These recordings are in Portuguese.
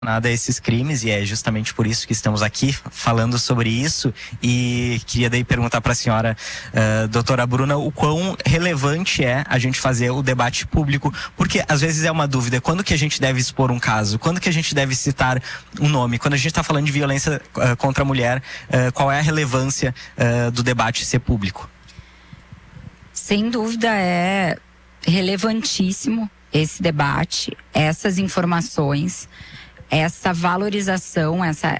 a esses crimes, e é justamente por isso que estamos aqui falando sobre isso. E queria daí perguntar para a senhora, doutora Bruna, o quão relevante é a gente fazer o debate público, porque às vezes é uma dúvida: quando que a gente deve expor um caso, quando que a gente deve citar um nome, quando a gente está falando de violência contra a mulher, qual é a relevância do debate ser público? Sem dúvida é relevantíssimo esse debate, essas informações, essa valorização,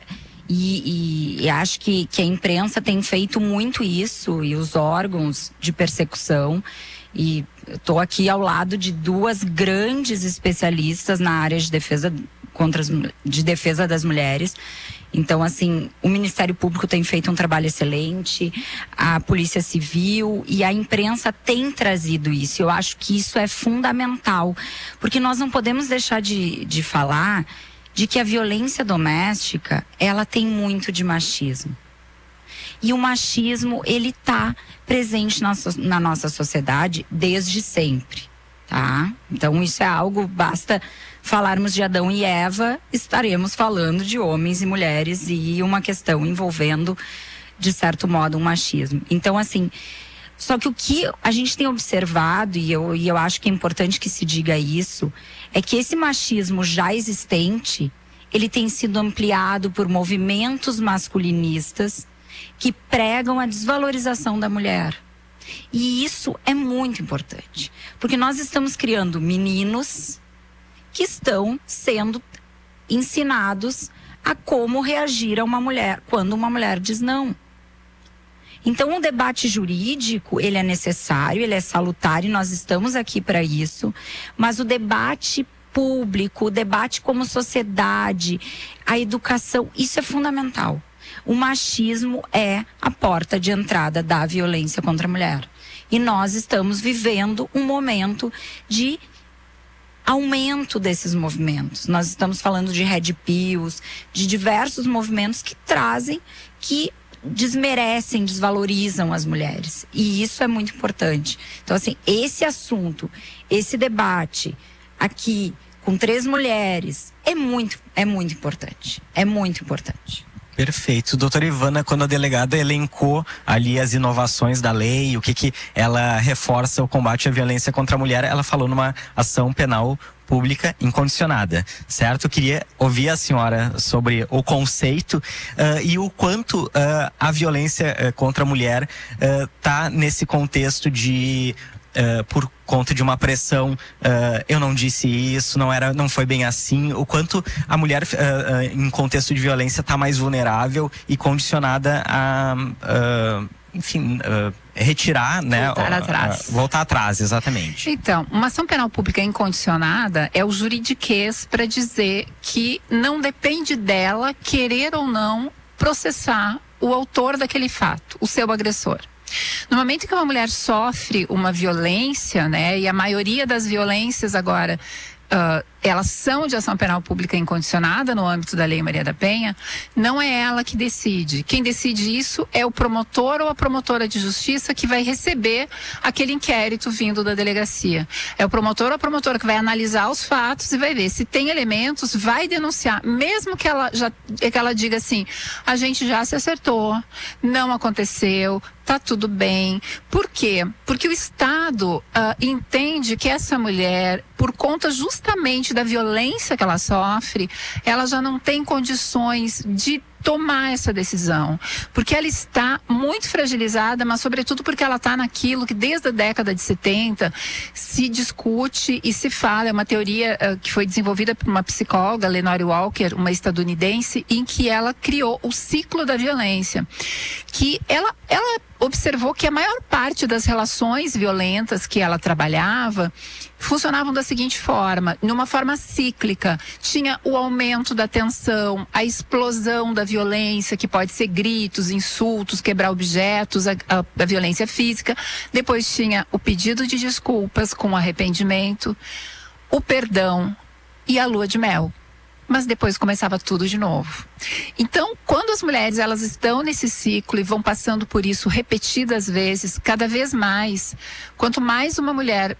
e acho que a imprensa tem feito muito isso, e os órgãos de persecução. E estou aqui ao lado de duas grandes especialistas na área de defesa das mulheres. Então, assim, o Ministério Público tem feito um trabalho excelente, a Polícia Civil e a imprensa tem trazido isso. Eu acho que isso é fundamental, porque nós não podemos deixar de falar de que a violência doméstica, ela tem muito de machismo. E o machismo, ele está presente na nossa sociedade desde sempre, tá? Então, isso é algo, basta falarmos de Adão e Eva, estaremos falando de homens e mulheres e uma questão envolvendo, de certo modo, um machismo. Então, assim, só que o que a gente tem observado, e eu acho que é importante que se diga isso, é que esse machismo já existente, ele tem sido ampliado por movimentos masculinistas que pregam a desvalorização da mulher. E isso é muito importante, porque nós estamos criando meninos que estão sendo ensinados a como reagir a uma mulher quando uma mulher diz não. Então, o debate jurídico, ele é necessário, ele é salutar, e nós estamos aqui para isso, mas o debate público, o debate como sociedade, a educação, isso é fundamental. O machismo é a porta de entrada da violência contra a mulher. E nós estamos vivendo um momento de aumento desses movimentos. Nós estamos falando de red pills, de diversos movimentos que desmerecem, desvalorizam as mulheres. E isso é muito importante. Então, assim, esse assunto, esse debate aqui com 3 mulheres é muito importante. É muito importante. Perfeito. Doutora Ivana, quando a delegada elencou ali as inovações da lei, o que ela reforça o combate à violência contra a mulher, ela falou numa ação penal pública incondicionada, certo? Eu queria ouvir a senhora sobre o conceito e o quanto a violência contra a mulher está nesse contexto de por conta de uma pressão, eu não disse isso, não foi bem assim, o quanto a mulher em contexto de violência está mais vulnerável e condicionada a retirar, né? Voltar atrás, exatamente. Então, uma ação penal pública incondicionada é o juridiquês para dizer que não depende dela querer ou não processar o autor daquele fato, o seu agressor. No momento que uma mulher sofre uma violência, né, e a maioria das violências agora, elas são de ação penal pública incondicionada no âmbito da Lei Maria da Penha, não é ela que decide. Quem decide isso é o promotor ou a promotora de justiça que vai receber aquele inquérito vindo da delegacia. É o promotor ou a promotora que vai analisar os fatos e vai ver se tem elementos, vai denunciar, mesmo que ela diga assim: a gente já se acertou, não aconteceu, tá tudo bem. Por quê? Porque o Estado entende que essa mulher, por conta justamente da violência que ela sofre, ela já não tem condições de tomar essa decisão, porque ela está muito fragilizada, mas sobretudo porque ela está naquilo que desde a década de 70 se discute e se fala. É uma teoria que foi desenvolvida por uma psicóloga, Lenore Walker, uma estadunidense, em que ela criou o ciclo da violência, que ela observou que a maior parte das relações violentas que ela trabalhava funcionavam da seguinte forma: numa forma cíclica. Tinha o aumento da tensão, a explosão da violência, que pode ser gritos, insultos, quebrar objetos, a violência física. Depois tinha o pedido de desculpas com arrependimento, o perdão e a lua de mel. Mas depois começava tudo de novo. Então, quando as mulheres elas estão nesse ciclo e vão passando por isso repetidas vezes, cada vez mais, quanto mais uma mulher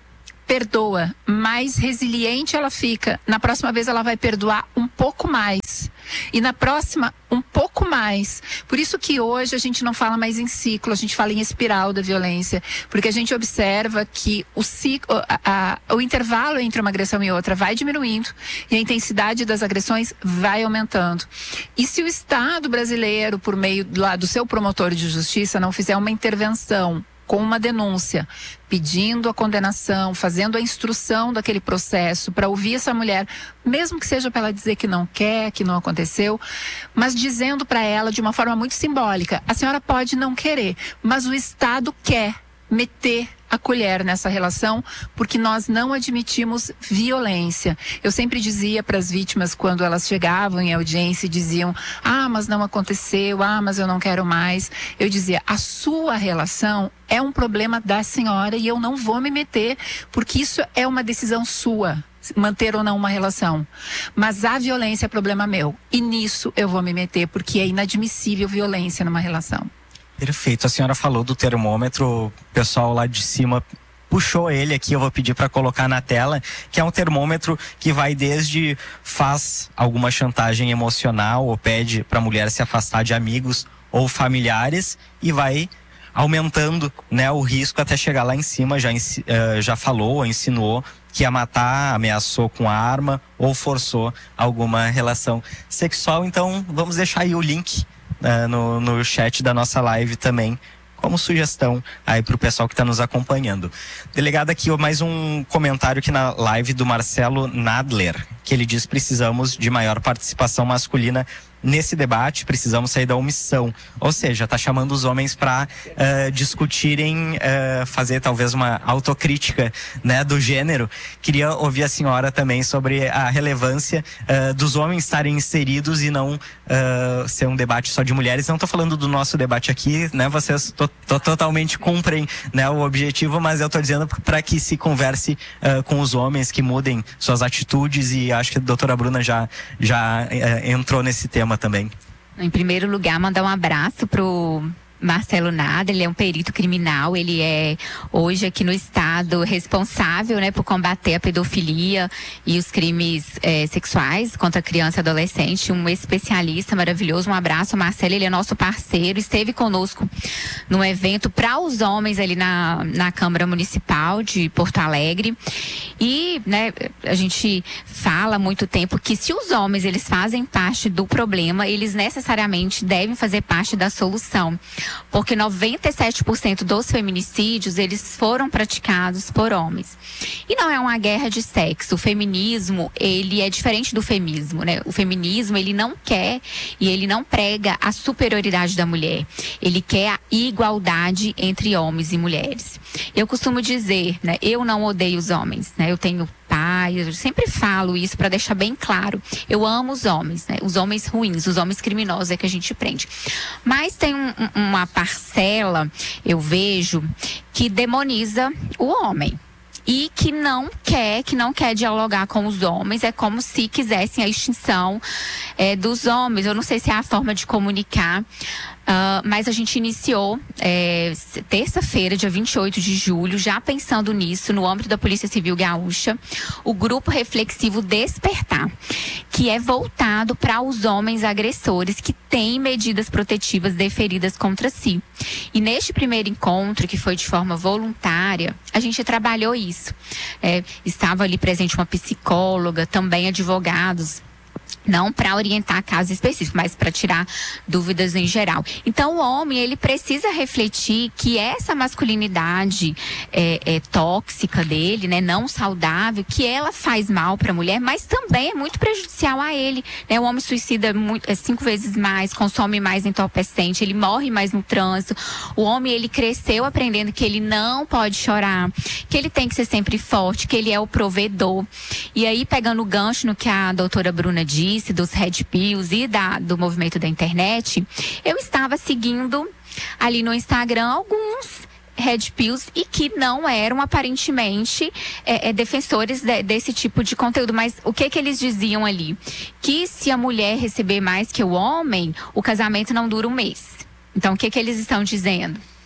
perdoa, mais resiliente ela fica. Na próxima vez ela vai perdoar um pouco mais. E na próxima, um pouco mais. Por isso que hoje a gente não fala mais em ciclo, a gente fala em espiral da violência. Porque a gente observa que o intervalo entre uma agressão e outra vai diminuindo e a intensidade das agressões vai aumentando. E se o Estado brasileiro, por meio do seu promotor de justiça, não fizer uma intervenção com uma denúncia, pedindo a condenação, fazendo a instrução daquele processo para ouvir essa mulher, mesmo que seja para ela dizer que não quer, que não aconteceu, mas dizendo para ela de uma forma muito simbólica: a senhora pode não querer, mas o Estado quer meter a colher nessa relação, porque nós não admitimos violência. Eu sempre dizia para as vítimas, quando elas chegavam em audiência e diziam: ah, mas não aconteceu, ah, mas eu não quero mais. Eu dizia: a sua relação é um problema da senhora e eu não vou me meter, porque isso é uma decisão sua, manter ou não uma relação. Mas a violência é problema meu, e nisso eu vou me meter, porque é inadmissível violência numa relação. Perfeito, a senhora falou do termômetro, o pessoal lá de cima puxou ele aqui, eu vou pedir para colocar na tela, que é um termômetro que vai desde faz alguma chantagem emocional ou pede para a mulher se afastar de amigos ou familiares e vai aumentando, né, o risco até chegar lá em cima. Já falou ou insinuou que ia matar, ameaçou com arma ou forçou alguma relação sexual. Então vamos deixar aí o link no chat da nossa live também, como sugestão aí pro pessoal que está nos acompanhando. Delegada, aqui mais um comentário aqui na live do Marcelo Nadler, que ele diz: precisamos de maior participação masculina nesse debate, precisamos sair da omissão. Ou seja, está chamando os homens para discutirem, fazer talvez uma autocrítica, né, do gênero. Queria ouvir a senhora também sobre a relevância dos homens estarem inseridos e não ser um debate só de mulheres. Não estou falando do nosso debate aqui, né? Vocês totalmente cumprem, né, o objetivo, mas eu estou dizendo para que se converse com os homens, que mudem suas atitudes, e acho que a doutora Bruna já entrou nesse tema também. Em primeiro lugar, mandar um abraço pro Marcelo Nada. Ele é um perito criminal, ele é hoje aqui no estado responsável, né, por combater a pedofilia e os crimes sexuais contra criança e adolescente, um especialista maravilhoso. Um abraço, Marcelo, ele é nosso parceiro, esteve conosco num evento para os homens ali na Câmara Municipal de Porto Alegre. E, né, a gente fala há muito tempo que se os homens eles fazem parte do problema, eles necessariamente devem fazer parte da solução. Porque 97% dos feminicídios, eles foram praticados por homens. E não é uma guerra de sexo. O feminismo, ele é diferente do feminismo, né? O feminismo, ele não quer e ele não prega a superioridade da mulher. Ele quer a igualdade entre homens e mulheres. Eu costumo dizer, né? Eu não odeio os homens, né? Eu tenho pai, eu sempre falo isso para deixar bem claro. Eu amo os homens, né? Os homens ruins, os homens criminosos é que a gente prende. Mas tem uma parcela, eu vejo, que demoniza o homem. E que não quer dialogar com os homens. É como se quisessem a extinção dos homens. Eu não sei se é a forma de comunicar, mas a gente iniciou terça-feira, dia 28 de julho, já pensando nisso, no âmbito da Polícia Civil Gaúcha, o Grupo Reflexivo Despertar, que é voltado para os homens agressores que têm medidas protetivas deferidas contra si. E neste primeiro encontro, que foi de forma voluntária, a gente trabalhou isso. Estava ali presente uma psicóloga, também advogados, não para orientar casos específicos, mas para tirar dúvidas em geral. Então, o homem, ele precisa refletir que essa masculinidade tóxica dele, né, não saudável, que ela faz mal para a mulher, mas também é muito prejudicial a ele, né? O homem suicida 5 vezes mais, consome mais entorpecente, ele morre mais no trânsito. O homem, ele cresceu aprendendo que ele não pode chorar, que ele tem que ser sempre forte, que ele é o provedor. E aí, pegando o gancho no que a doutora Bruna disse, dos Red Pills e do movimento da internet, eu estava seguindo ali no Instagram alguns Red Pills e que não eram aparentemente defensores desse tipo de conteúdo. Mas o que eles diziam ali? Que se a mulher receber mais que o homem, o casamento não dura um mês. Então, o que eles estão dizendo?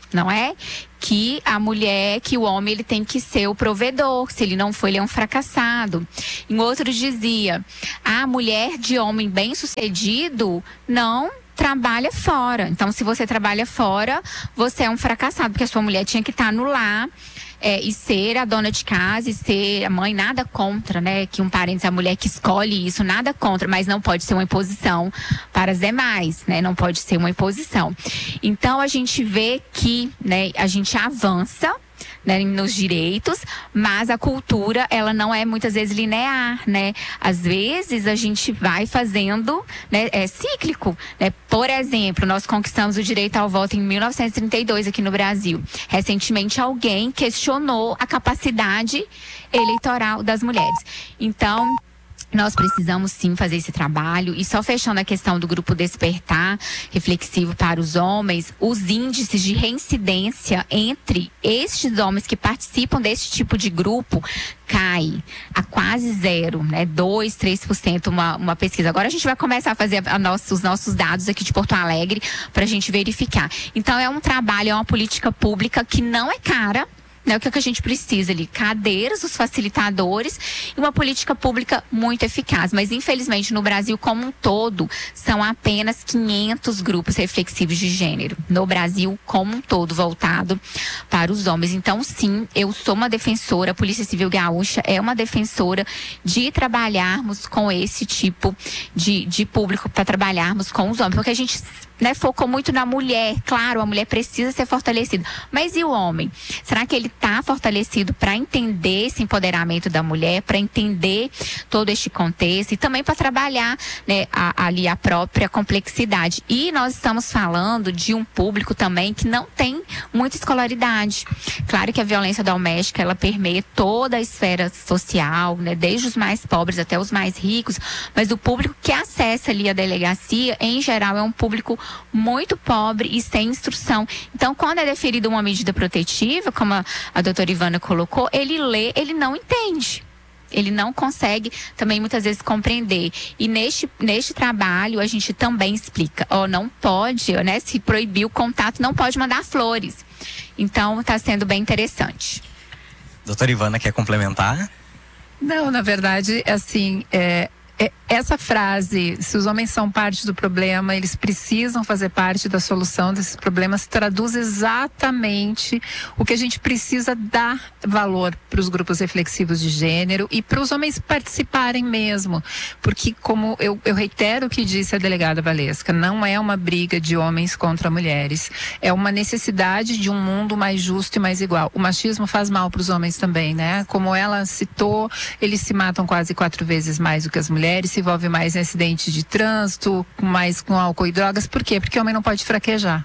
não é? Que a mulher, que o homem, ele tem que ser o provedor. Se ele não for, ele é um fracassado. Em outro dizia, a mulher de homem bem-sucedido não trabalha fora. Então, se você trabalha fora, você é um fracassado, porque a sua mulher tinha que estar no lar. E ser a dona de casa e ser a mãe, nada contra, né? Que um parente, a mulher que escolhe isso, nada contra, mas não pode ser uma imposição para as demais, né? Não pode ser uma imposição. Então, a gente vê que, né, a gente avança, né, nos direitos, mas a cultura, ela não é muitas vezes linear, né? Às vezes a gente vai fazendo, né, é cíclico, né? Por exemplo, nós conquistamos o direito ao voto em 1932 aqui no Brasil. Recentemente alguém questionou a capacidade eleitoral das mulheres. Então, nós precisamos sim fazer esse trabalho. E só fechando a questão do grupo Despertar Reflexivo para os homens, os índices de reincidência entre estes homens que participam desse tipo de grupo cai a quase zero, né? 2, 3% uma pesquisa. Agora a gente vai começar a fazer os nossos dados aqui de Porto Alegre para a gente verificar. Então é um trabalho, é uma política pública que não é cara, né, o que a gente precisa ali? Cadeiras, os facilitadores e uma política pública muito eficaz. Mas, infelizmente, no Brasil como um todo, são apenas 500 grupos reflexivos de gênero. No Brasil como um todo, voltado para os homens. Então, sim, eu sou uma defensora, a Polícia Civil Gaúcha é uma defensora de trabalharmos com esse tipo de público, para trabalharmos com os homens. Porque a gente, né, focou muito na mulher. Claro, a mulher precisa ser fortalecida. Mas e o homem? Será que ele está fortalecido para entender esse empoderamento da mulher, para entender todo este contexto e também para trabalhar, né, ali a própria complexidade? E nós estamos falando de um público também que não tem muita escolaridade. Claro que a violência doméstica, ela permeia toda a esfera social, né, desde os mais pobres até os mais ricos, mas o público que acessa ali a delegacia, em geral, é um público muito pobre e sem instrução. Então, quando é deferida uma medida protetiva, como a doutora Ivana colocou, ele lê, ele não entende. Ele não consegue também muitas vezes compreender. E neste trabalho a gente também explica, não pode, né, se proibir o contato, não pode mandar flores. Então está sendo bem interessante. Doutora Ivana, quer complementar? Não, na verdade, assim, essa frase, se os homens são parte do problema, eles precisam fazer parte da solução desses problemas, traduz exatamente o que a gente precisa dar valor para os grupos reflexivos de gênero e para os homens participarem mesmo. Porque, como eu reitero o que disse a delegada Valesca, não é uma briga de homens contra mulheres, é uma necessidade de um mundo mais justo e mais igual. O machismo faz mal para os homens também, né? Como ela citou, eles se matam quase 4 vezes mais do que as mulheres, se envolve mais em acidentes de trânsito, mais com álcool e drogas. Por quê? Porque o homem não pode fraquejar.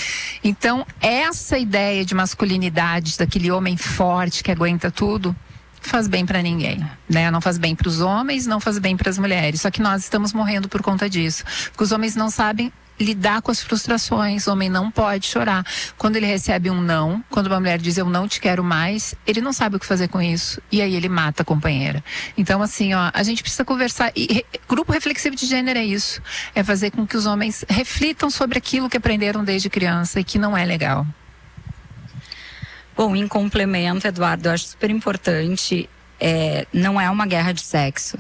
Então, essa ideia de masculinidade, daquele homem forte que aguenta tudo, faz bem para ninguém, né? Não faz bem para os homens, não faz bem para as mulheres. Só que nós estamos morrendo por conta disso. Porque os homens não sabem lidar com as frustrações. O homem não pode chorar. Quando ele recebe um não, quando uma mulher diz eu não te quero mais, ele não sabe o que fazer com isso. E aí ele mata a companheira. Então, assim, a gente precisa conversar. E grupo reflexivo de gênero é isso. É fazer com que os homens reflitam sobre aquilo que aprenderam desde criança e que não é legal. Bom, em complemento, Eduardo, eu acho super importante, não é uma guerra de sexo.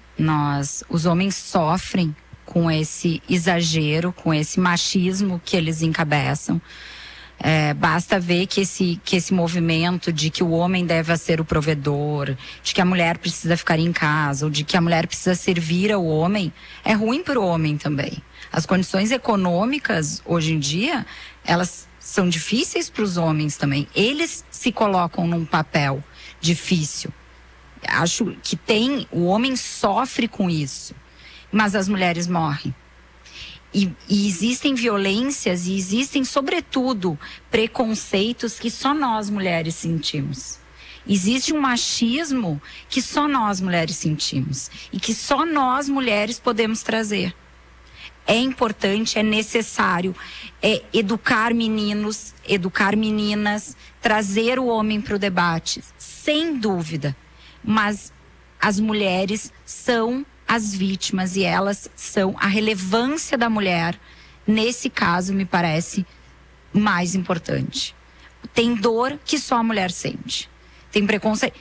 Os homens sofrem com esse exagero, com esse machismo que eles encabeçam. Basta ver que esse movimento de que o homem deve ser o provedor, de que a mulher precisa ficar em casa, ou de que a mulher precisa servir ao homem, é ruim para o homem também. As condições econômicas, hoje em dia, elas são difíceis para os homens também. Eles se colocam num papel difícil. Acho que o homem sofre com isso. Mas as mulheres morrem. E existem violências e existem, sobretudo, preconceitos que só nós mulheres sentimos. Existe um machismo que só nós mulheres sentimos e que só nós mulheres podemos trazer. É importante, é necessário educar meninos, educar meninas, trazer o homem para o debate, sem dúvida. Mas as mulheres são as vítimas e elas são a relevância da mulher. Nesse caso, me parece mais importante. Tem dor que só a mulher sente. Tem preconceito.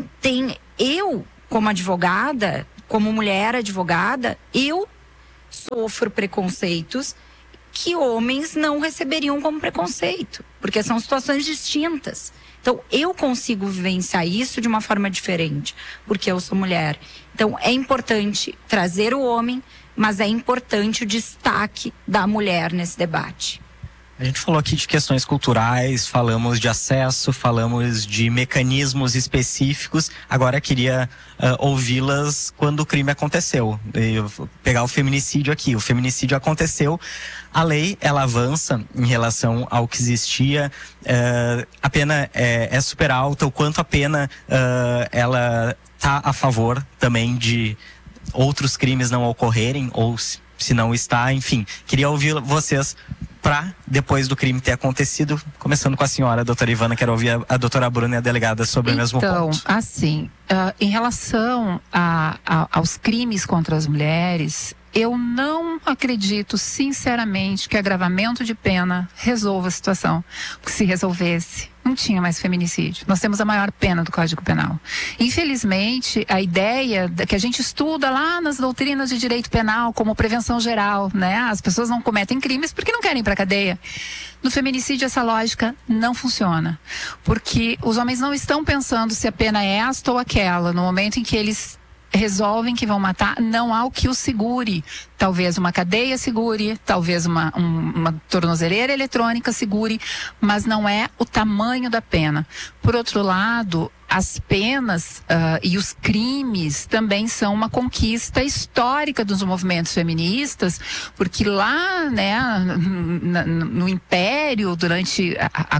Eu, como advogada, como mulher advogada, eu sofro preconceitos que homens não receberiam como preconceito, porque são situações distintas. Então, eu consigo vivenciar isso de uma forma diferente, porque eu sou mulher. Então, é importante trazer o homem, mas é importante o destaque da mulher nesse debate. A gente falou aqui de questões culturais, falamos de acesso, falamos de mecanismos específicos. Agora eu queria ouvi-las quando o crime aconteceu. Eu vou pegar o feminicídio aqui. O feminicídio aconteceu, a lei ela avança em relação ao que existia. A pena é super alta, o quanto a pena ela está a favor também de outros crimes não ocorrerem, ou se não está, enfim. Queria ouvir vocês para depois do crime ter acontecido, começando com a senhora, a doutora Ivana, quero ouvir a doutora Bruna e a delegada sobre o mesmo ponto. Então, assim, em relação aos crimes contra as mulheres, eu não acredito, sinceramente, que agravamento de pena resolva a situação. Porque se resolvesse, não tinha mais feminicídio. Nós temos a maior pena do Código Penal. Infelizmente, a ideia que a gente estuda lá nas doutrinas de direito penal como prevenção geral, né? As pessoas não cometem crimes porque não querem ir para a cadeia. No feminicídio, essa lógica não funciona. Porque os homens não estão pensando se a pena é esta ou aquela. No momento em que eles resolvem que vão matar, não há o que o segure. Talvez uma cadeia segure, talvez uma tornozeleira eletrônica segure, mas não é o tamanho da pena. Por outro lado, as penas e os crimes também são uma conquista histórica dos movimentos feministas, porque lá, né, no Império, durante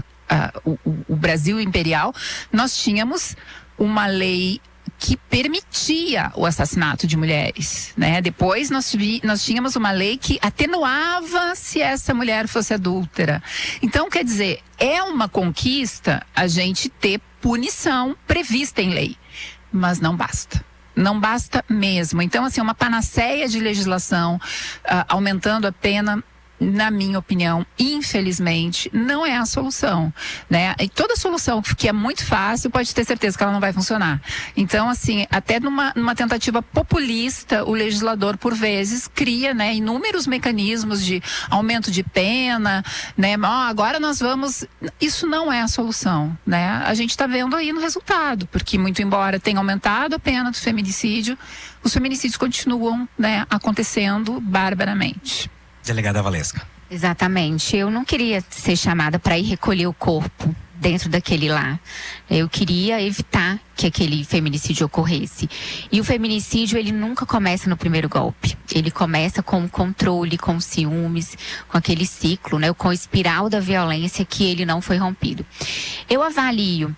o Brasil imperial, nós tínhamos uma lei que permitia o assassinato de mulheres, né? Depois nós tínhamos uma lei que atenuava se essa mulher fosse adúltera. Então, quer dizer, é uma conquista a gente ter punição prevista em lei, mas não basta. Não basta mesmo. Então, assim, uma panaceia de legislação aumentando a pena, na minha opinião, infelizmente, não é a solução, né? E toda solução que é muito fácil, pode ter certeza que ela não vai funcionar. Então, assim, até numa tentativa populista, o legislador, por vezes, cria, né, inúmeros mecanismos de aumento de pena, né? Agora nós vamos... Isso não é a solução, né? A gente está vendo aí no resultado, porque muito embora tenha aumentado a pena do feminicídio, os feminicídios continuam, né, acontecendo barbaramente. Delegada Valesca. Exatamente. Eu não queria ser chamada para ir recolher o corpo dentro daquele lá. Eu queria evitar que aquele feminicídio ocorresse. E o feminicídio, ele nunca começa no primeiro golpe. Ele começa com o controle, com os ciúmes, com aquele ciclo, né, com a espiral da violência que ele não foi rompido. Eu avalio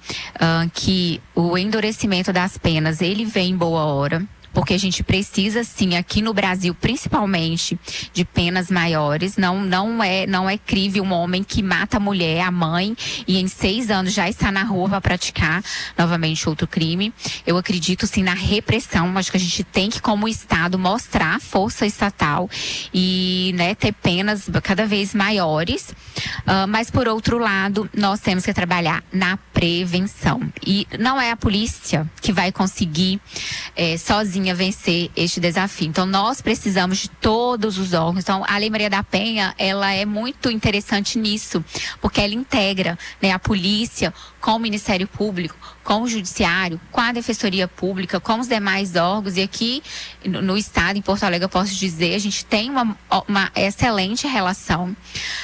que o endurecimento das penas, ele vem em boa hora. Porque a gente precisa, sim, aqui no Brasil, principalmente, de penas maiores. Não é crível um homem que mata a mulher, a mãe, e em 6 anos já está na rua para praticar novamente outro crime. Eu acredito, sim, na repressão. Acho que a gente tem que, como Estado, mostrar a força estatal e, né, ter penas cada vez maiores. Mas, por outro lado, nós temos que trabalhar na prevenção. E não é a polícia que vai conseguir sozinha vencer este desafio. Então, nós precisamos de todos os órgãos. Então, a Lei Maria da Penha, ela é muito interessante nisso, porque ela integra, né, a polícia com o Ministério Público, com o Judiciário, com a Defensoria Pública, com os demais órgãos. E aqui no estado, em Porto Alegre, eu posso dizer, a gente tem uma excelente relação.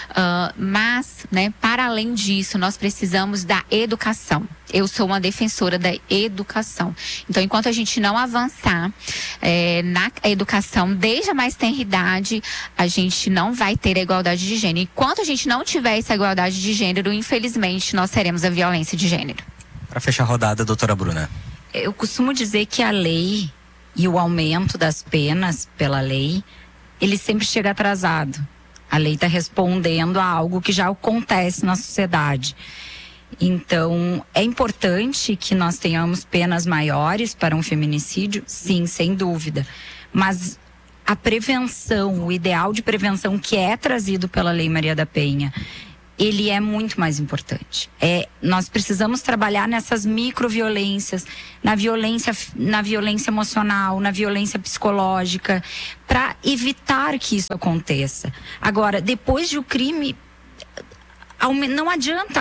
Mas, né, para além disso, nós precisamos da educação. Eu sou uma defensora da educação. Então, enquanto a gente não avançar na educação, desde a mais tenra idade, a gente não vai ter a igualdade de gênero. Enquanto a gente não tiver essa igualdade de gênero, infelizmente, nós teremos a violência de gênero. Para fechar a rodada, doutora Bruna. Eu costumo dizer que a lei e o aumento das penas pela lei, ele sempre chega atrasado. A lei está respondendo a algo que já acontece na sociedade. Então, é importante que nós tenhamos penas maiores para um feminicídio? Sim, sem dúvida. Mas a prevenção, o ideal de prevenção que é trazido pela Lei Maria da Penha, ele é muito mais importante. Nós precisamos trabalhar nessas microviolências, na violência emocional, na violência psicológica, para evitar que isso aconteça. Agora, depois de o crime, não adianta,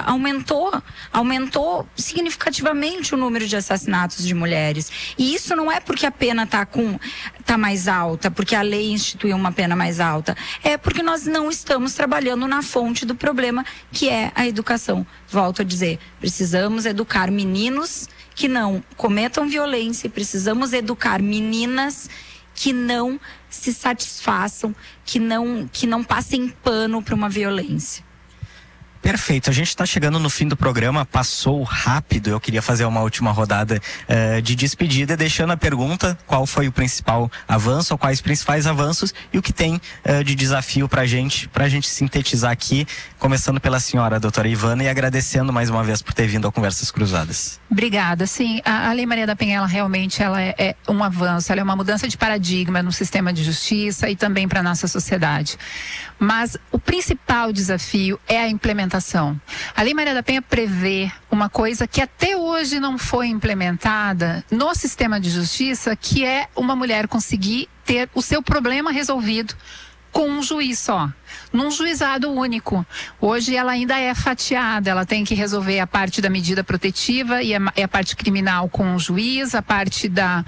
aumentou significativamente o número de assassinatos de mulheres. E isso não é porque a pena tá mais alta, porque a lei instituiu uma pena mais alta. É porque nós não estamos trabalhando na fonte do problema, que é a educação. Volto a dizer, precisamos educar meninos que não cometam violência, e precisamos educar meninas que não se satisfaçam, que não passem pano para uma violência. Perfeito, a gente está chegando no fim do programa, passou rápido. Eu queria fazer uma última rodada de despedida, deixando a pergunta: qual foi o principal avanço, ou quais principais avanços, e o que tem de desafio pra gente sintetizar aqui, começando pela senhora, doutora Ivana, e agradecendo mais uma vez por ter vindo ao Conversas Cruzadas. Obrigada. Sim, a Lei Maria da Penha, ela realmente é um avanço, ela é uma mudança de paradigma no sistema de justiça e também para a nossa sociedade. Mas o principal desafio é a implementação. A Lei Maria da Penha prevê uma coisa que até hoje não foi implementada no sistema de justiça, que é uma mulher conseguir ter o seu problema resolvido com um juiz só, num juizado único. Hoje ela ainda é fatiada, ela tem que resolver a parte da medida protetiva e a parte criminal com o juiz, a parte da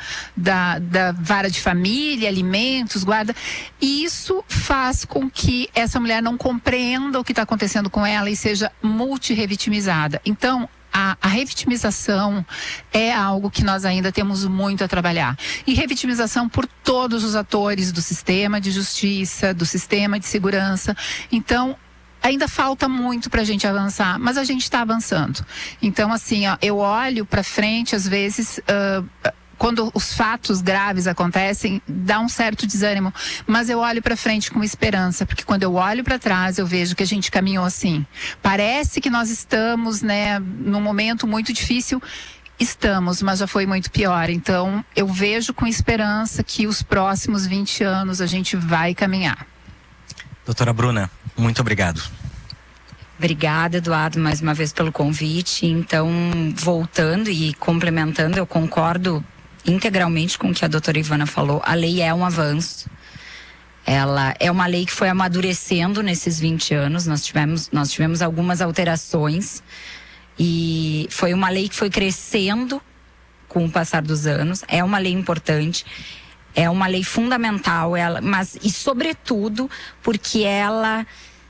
vara de família, alimentos, guarda. E isso faz com que essa mulher não compreenda o que está acontecendo com ela e seja multirevitimizada. Então, a revitimização é algo que nós ainda temos muito a trabalhar. E revitimização por todos os atores do sistema de justiça, do sistema de segurança. Então, ainda falta muito para a gente avançar, mas a gente está avançando. Então, assim, eu olho para frente, às vezes, quando os fatos graves acontecem, dá um certo desânimo, mas eu olho para frente com esperança, porque quando eu olho para trás, eu vejo que a gente caminhou assim. Parece que nós estamos, num momento muito difícil. Estamos, mas já foi muito pior. Então, eu vejo com esperança que os próximos 20 anos a gente vai caminhar. Doutora Bruna, muito obrigado. Obrigada, Eduardo, mais uma vez pelo convite. Então, voltando e complementando, eu concordo integralmente com o que a doutora Ivana falou. A lei é um avanço. Ela é uma lei que foi amadurecendo nesses 20 anos. Nós tivemos algumas alterações. E foi uma lei que foi crescendo com o passar dos anos. É uma lei importante. É uma lei fundamental. E sobretudo, porque ela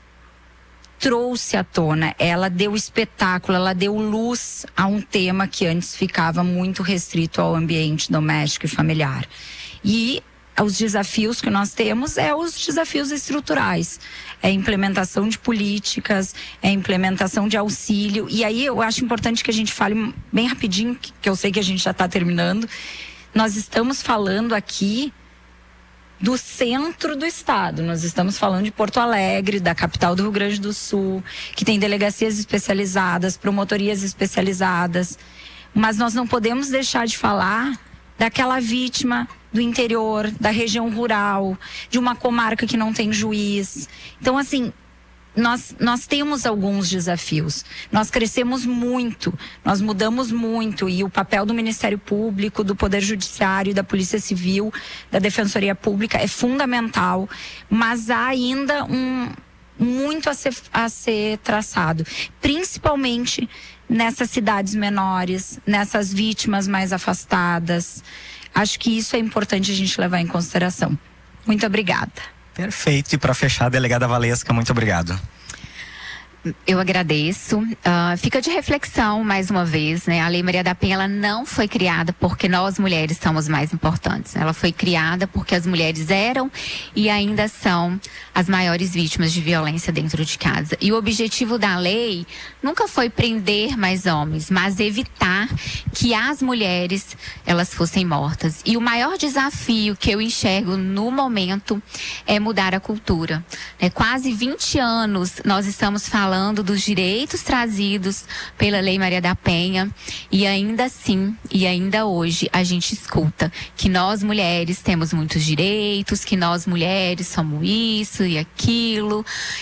trouxe à tona, ela deu espetáculo, ela deu luz a um tema que antes ficava muito restrito ao ambiente doméstico e familiar. E os desafios que nós temos os desafios estruturais. É a implementação de políticas, é a implementação de auxílio. E aí eu acho importante que a gente fale bem rapidinho, que eu sei que a gente já está terminando. Nós estamos falando aqui do centro do estado. Nós estamos falando de Porto Alegre, da capital do Rio Grande do Sul, que tem delegacias especializadas, promotorias especializadas. Mas nós não podemos deixar de falar daquela vítima do interior, da região rural, de uma comarca que não tem juiz. Então, assim, nós temos alguns desafios. Nós crescemos muito, nós mudamos muito, e o papel do Ministério Público, do Poder Judiciário, da Polícia Civil, da Defensoria Pública é fundamental, mas há ainda muito a ser traçado, principalmente nessas cidades menores, nessas vítimas mais afastadas. Acho que isso é importante a gente levar em consideração. Muito obrigada. Perfeito. E para fechar, delegada Valesca, muito obrigado. Eu agradeço. Fica de reflexão mais uma vez, né? A Lei Maria da Penha, ela não foi criada porque nós mulheres somos mais importantes. Ela foi criada porque as mulheres eram e ainda são as maiores vítimas de violência dentro de casa. E o objetivo da lei nunca foi prender mais homens, mas evitar que as mulheres elas fossem mortas. E o maior desafio que eu enxergo no momento é mudar a cultura. Quase 20 anos nós estamos falando dos direitos trazidos pela Lei Maria da Penha, e ainda assim, e ainda hoje, a gente escuta que nós mulheres temos muitos direitos, que nós mulheres somos isso e aquilo.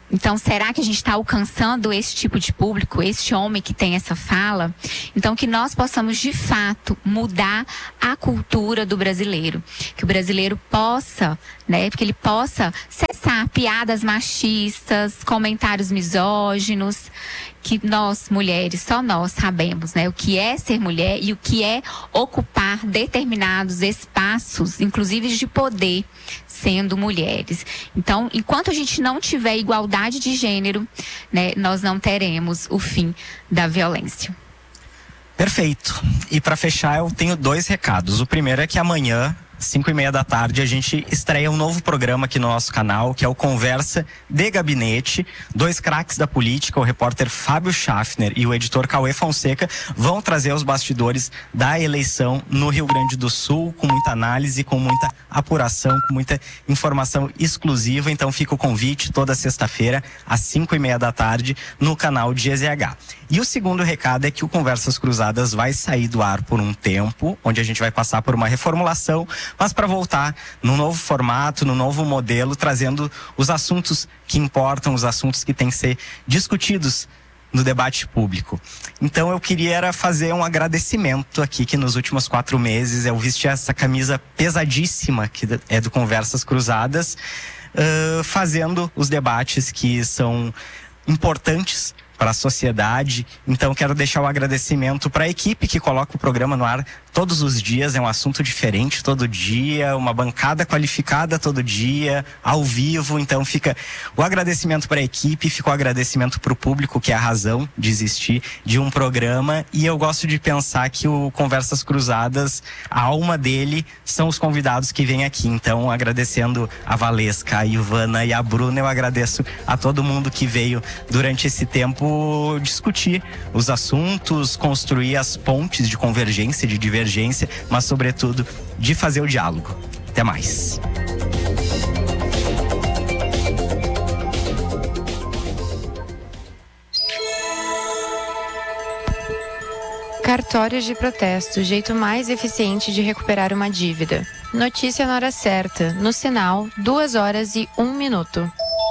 Então, será que a gente está alcançando esse tipo de público, este homem que tem essa fala? Então, que nós possamos, de fato, mudar a cultura do brasileiro. Que o brasileiro possa, né, porque ele possa cessar piadas machistas, comentários misóginos, que nós, mulheres, só nós sabemos, né, o que é ser mulher e o que é ocupar determinados espaços, inclusive de poder, sendo mulheres. Então, enquanto a gente não tiver igualdade de gênero, né, nós não teremos o fim da violência. Perfeito. E para fechar, eu tenho 2 recados. O primeiro é que amanhã, 5:30 da tarde, a gente estreia um novo programa aqui no nosso canal, que é o Conversa de Gabinete. 2 craques da política, o repórter Fábio Schaffner e o editor Cauê Fonseca, vão trazer os bastidores da eleição no Rio Grande do Sul, com muita análise, com muita apuração, com muita informação exclusiva. Então fica o convite toda sexta-feira, às 5:30 da tarde, no canal de GZH. E o segundo recado é que o Conversas Cruzadas vai sair do ar por um tempo, onde a gente vai passar por uma reformulação, mas para voltar num novo formato, num novo modelo, trazendo os assuntos que importam, os assuntos que têm que ser discutidos no debate público. Então eu queria fazer um agradecimento aqui, que nos últimos 4 meses eu vesti essa camisa pesadíssima, que é do Conversas Cruzadas, fazendo os debates que são importantes para a sociedade. Então quero deixar o agradecimento para a equipe que coloca o programa no ar todos os dias. É um assunto diferente todo dia, uma bancada qualificada todo dia, ao vivo. Então fica o agradecimento para a equipe, fica o agradecimento para o público, que é a razão de existir de um programa. E eu gosto de pensar que o Conversas Cruzadas, a alma dele são os convidados que vêm aqui. Então, agradecendo a Valesca, a Ivana e a Bruna, eu agradeço a todo mundo que veio durante esse tempo discutir os assuntos, construir as pontes de convergência, de divergência, mas sobretudo de fazer o diálogo. Até mais. Cartórios de protesto, o jeito mais eficiente de recuperar uma dívida. Notícia na hora certa, no sinal, 2h01.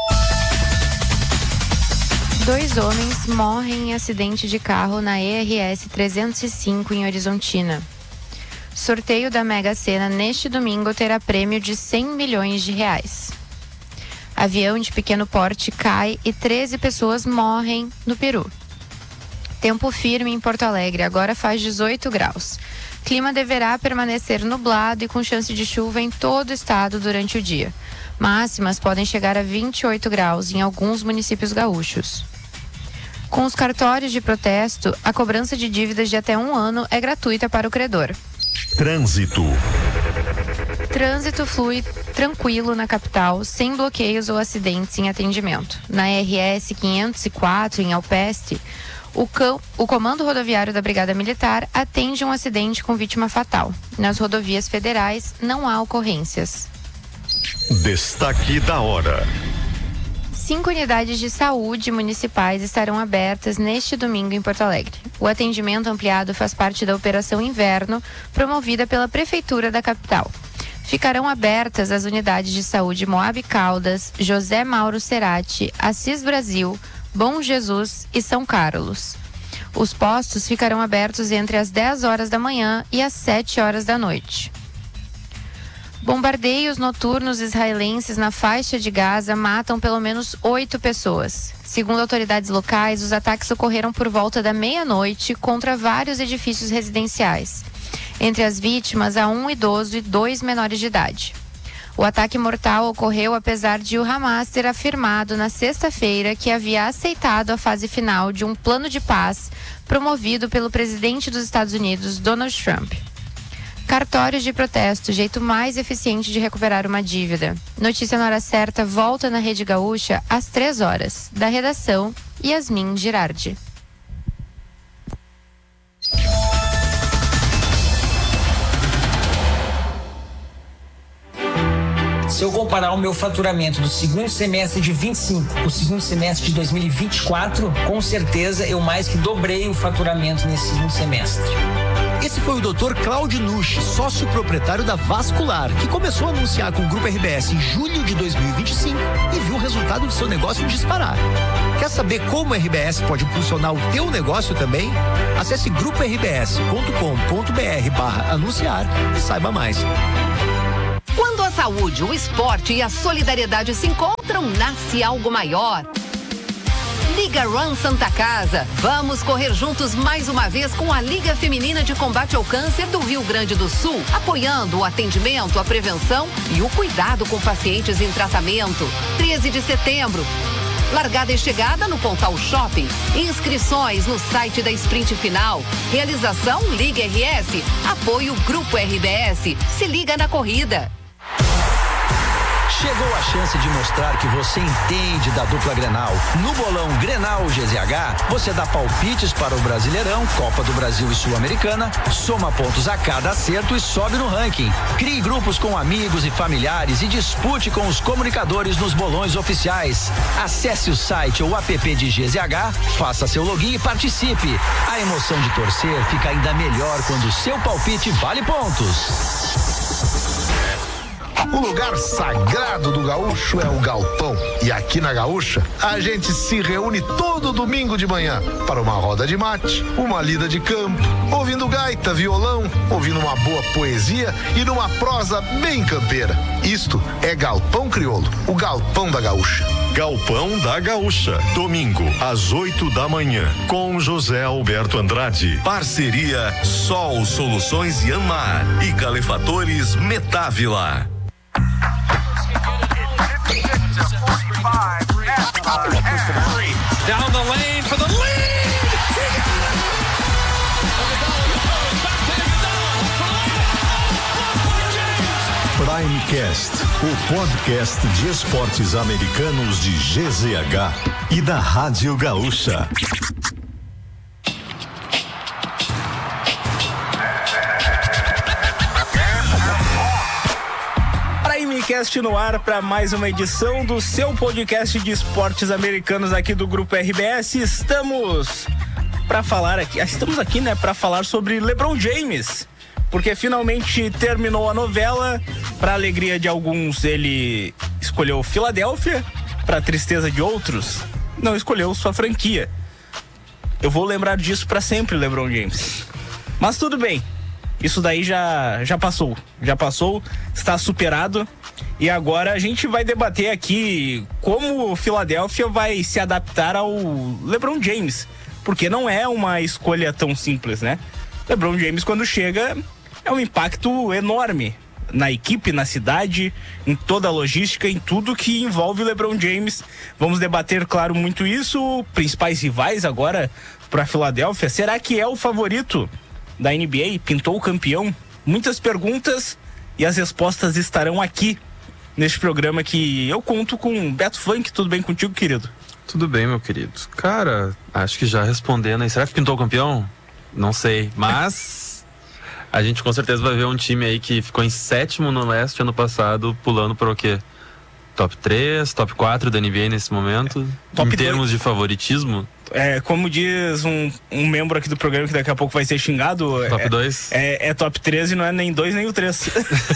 2 homens morrem em acidente de carro na ERS 305 em Horizontina. Sorteio da Mega Sena neste domingo terá prêmio de R$100 milhões. Avião de pequeno porte cai e 13 pessoas morrem no Peru. Tempo firme em Porto Alegre, agora faz 18 graus. Clima deverá permanecer nublado e com chance de chuva em todo o estado durante o dia. Máximas podem chegar a 28 graus em alguns municípios gaúchos. Com os cartórios de protesto, a cobrança de dívidas de até 1 ano é gratuita para o credor. Trânsito flui tranquilo na capital, sem bloqueios ou acidentes em atendimento. Na RS 504, em Alpeste, o Comando Rodoviário da Brigada Militar atende um acidente com vítima fatal. Nas rodovias federais, não há ocorrências. Destaque da hora. 5 unidades de saúde municipais estarão abertas neste domingo em Porto Alegre. O atendimento ampliado faz parte da Operação Inverno, promovida pela Prefeitura da capital. Ficarão abertas as unidades de saúde Moab Caldas, José Mauro Cerati, Assis Brasil, Bom Jesus e São Carlos. Os postos ficarão abertos entre as 10 horas da manhã e as 7 horas da noite. Bombardeios noturnos israelenses na faixa de Gaza matam pelo menos 8 pessoas. Segundo autoridades locais, os ataques ocorreram por volta da meia-noite contra vários edifícios residenciais. Entre as vítimas, há um idoso e 2 menores de idade. O ataque mortal ocorreu apesar de o Hamas ter afirmado na sexta-feira que havia aceitado a fase final de um plano de paz promovido pelo presidente dos Estados Unidos, Donald Trump. Cartórios de protesto, jeito mais eficiente de recuperar uma dívida. Notícia na hora certa volta na Rede Gaúcha às 3 horas. Da redação, Yasmin Girardi. Se eu comparar o meu faturamento do segundo semestre de 25 com o segundo semestre de 2024, com certeza eu mais que dobrei o faturamento nesse segundo semestre. Esse foi o Dr. Cláudio Nucci, sócio proprietário da Vascular, que começou a anunciar com o Grupo RBS em julho de 2025 e viu o resultado do seu negócio disparar. Quer saber como o RBS pode impulsionar o teu negócio também? Acesse gruporbs.com.br/anunciar e saiba mais. Quando a saúde, o esporte e a solidariedade se encontram, nasce algo maior. Liga Run Santa Casa. Vamos correr juntos mais uma vez com a Liga Feminina de Combate ao Câncer do Rio Grande do Sul, apoiando o atendimento, a prevenção e o cuidado com pacientes em tratamento. 13 de setembro. Largada e chegada no Pontal Shopping. Inscrições no site da Sprint Final. Realização Liga RS. Apoio Grupo RBS. Se liga na corrida. Chegou a chance de mostrar que você entende da dupla Grenal. No bolão Grenal GZH, você dá palpites para o Brasileirão, Copa do Brasil e Sul-Americana, soma pontos a cada acerto e sobe no ranking. Crie grupos com amigos e familiares e dispute com os comunicadores nos bolões oficiais. Acesse o site ou app de GZH, faça seu login e participe. A emoção de torcer fica ainda melhor quando o seu palpite vale pontos. O lugar sagrado do gaúcho é o galpão. E aqui na Gaúcha, a gente se reúne todo domingo de manhã para uma roda de mate, uma lida de campo, ouvindo gaita, violão, ouvindo uma boa poesia e numa prosa bem campeira. Isto é Galpão Crioulo, o galpão da Gaúcha. Galpão da Gaúcha, domingo, às 8 da manhã, com José Alberto Andrade. Parceria Sol Soluções Yanmar e Calefatores Metávila. Down the lane for the lead! Primecast, o podcast de esportes americanos de GZH e da Rádio Gaúcha. Primecast no ar para mais uma edição do seu podcast de esportes americanos aqui do Grupo RBS. Estamos aqui, né, para falar sobre LeBron James, porque finalmente terminou a novela. Para alegria de alguns, ele escolheu Filadélfia, para tristeza de outros, não escolheu sua franquia. Eu vou lembrar disso para sempre, LeBron James. Mas tudo bem. Isso daí já passou, está superado. E agora a gente vai debater aqui como o Philadelphia vai se adaptar ao LeBron James, porque não é uma escolha tão simples, né? LeBron James, quando chega, é um impacto enorme na equipe, na cidade, em toda a logística, em tudo que envolve o LeBron James. Vamos debater, claro, muito isso. Principais rivais agora para Filadélfia. Será que é o favorito da NBA? Pintou o campeão? Muitas perguntas e as respostas estarão aqui neste programa que eu conto com Beto Funk. Tudo bem contigo, querido? Tudo bem, meu querido. Cara, acho que já respondendo aí, será que pintou o campeão? Não sei, mas a gente com certeza vai ver um time aí que ficou em 7º no leste ano passado, pulando para o quê? Top 3, top 4 da NBA nesse momento, em termos de favoritismo. Como diz um membro aqui do programa que daqui a pouco vai ser xingado, top 2. É top 3 e não é nem 2 nem o 3.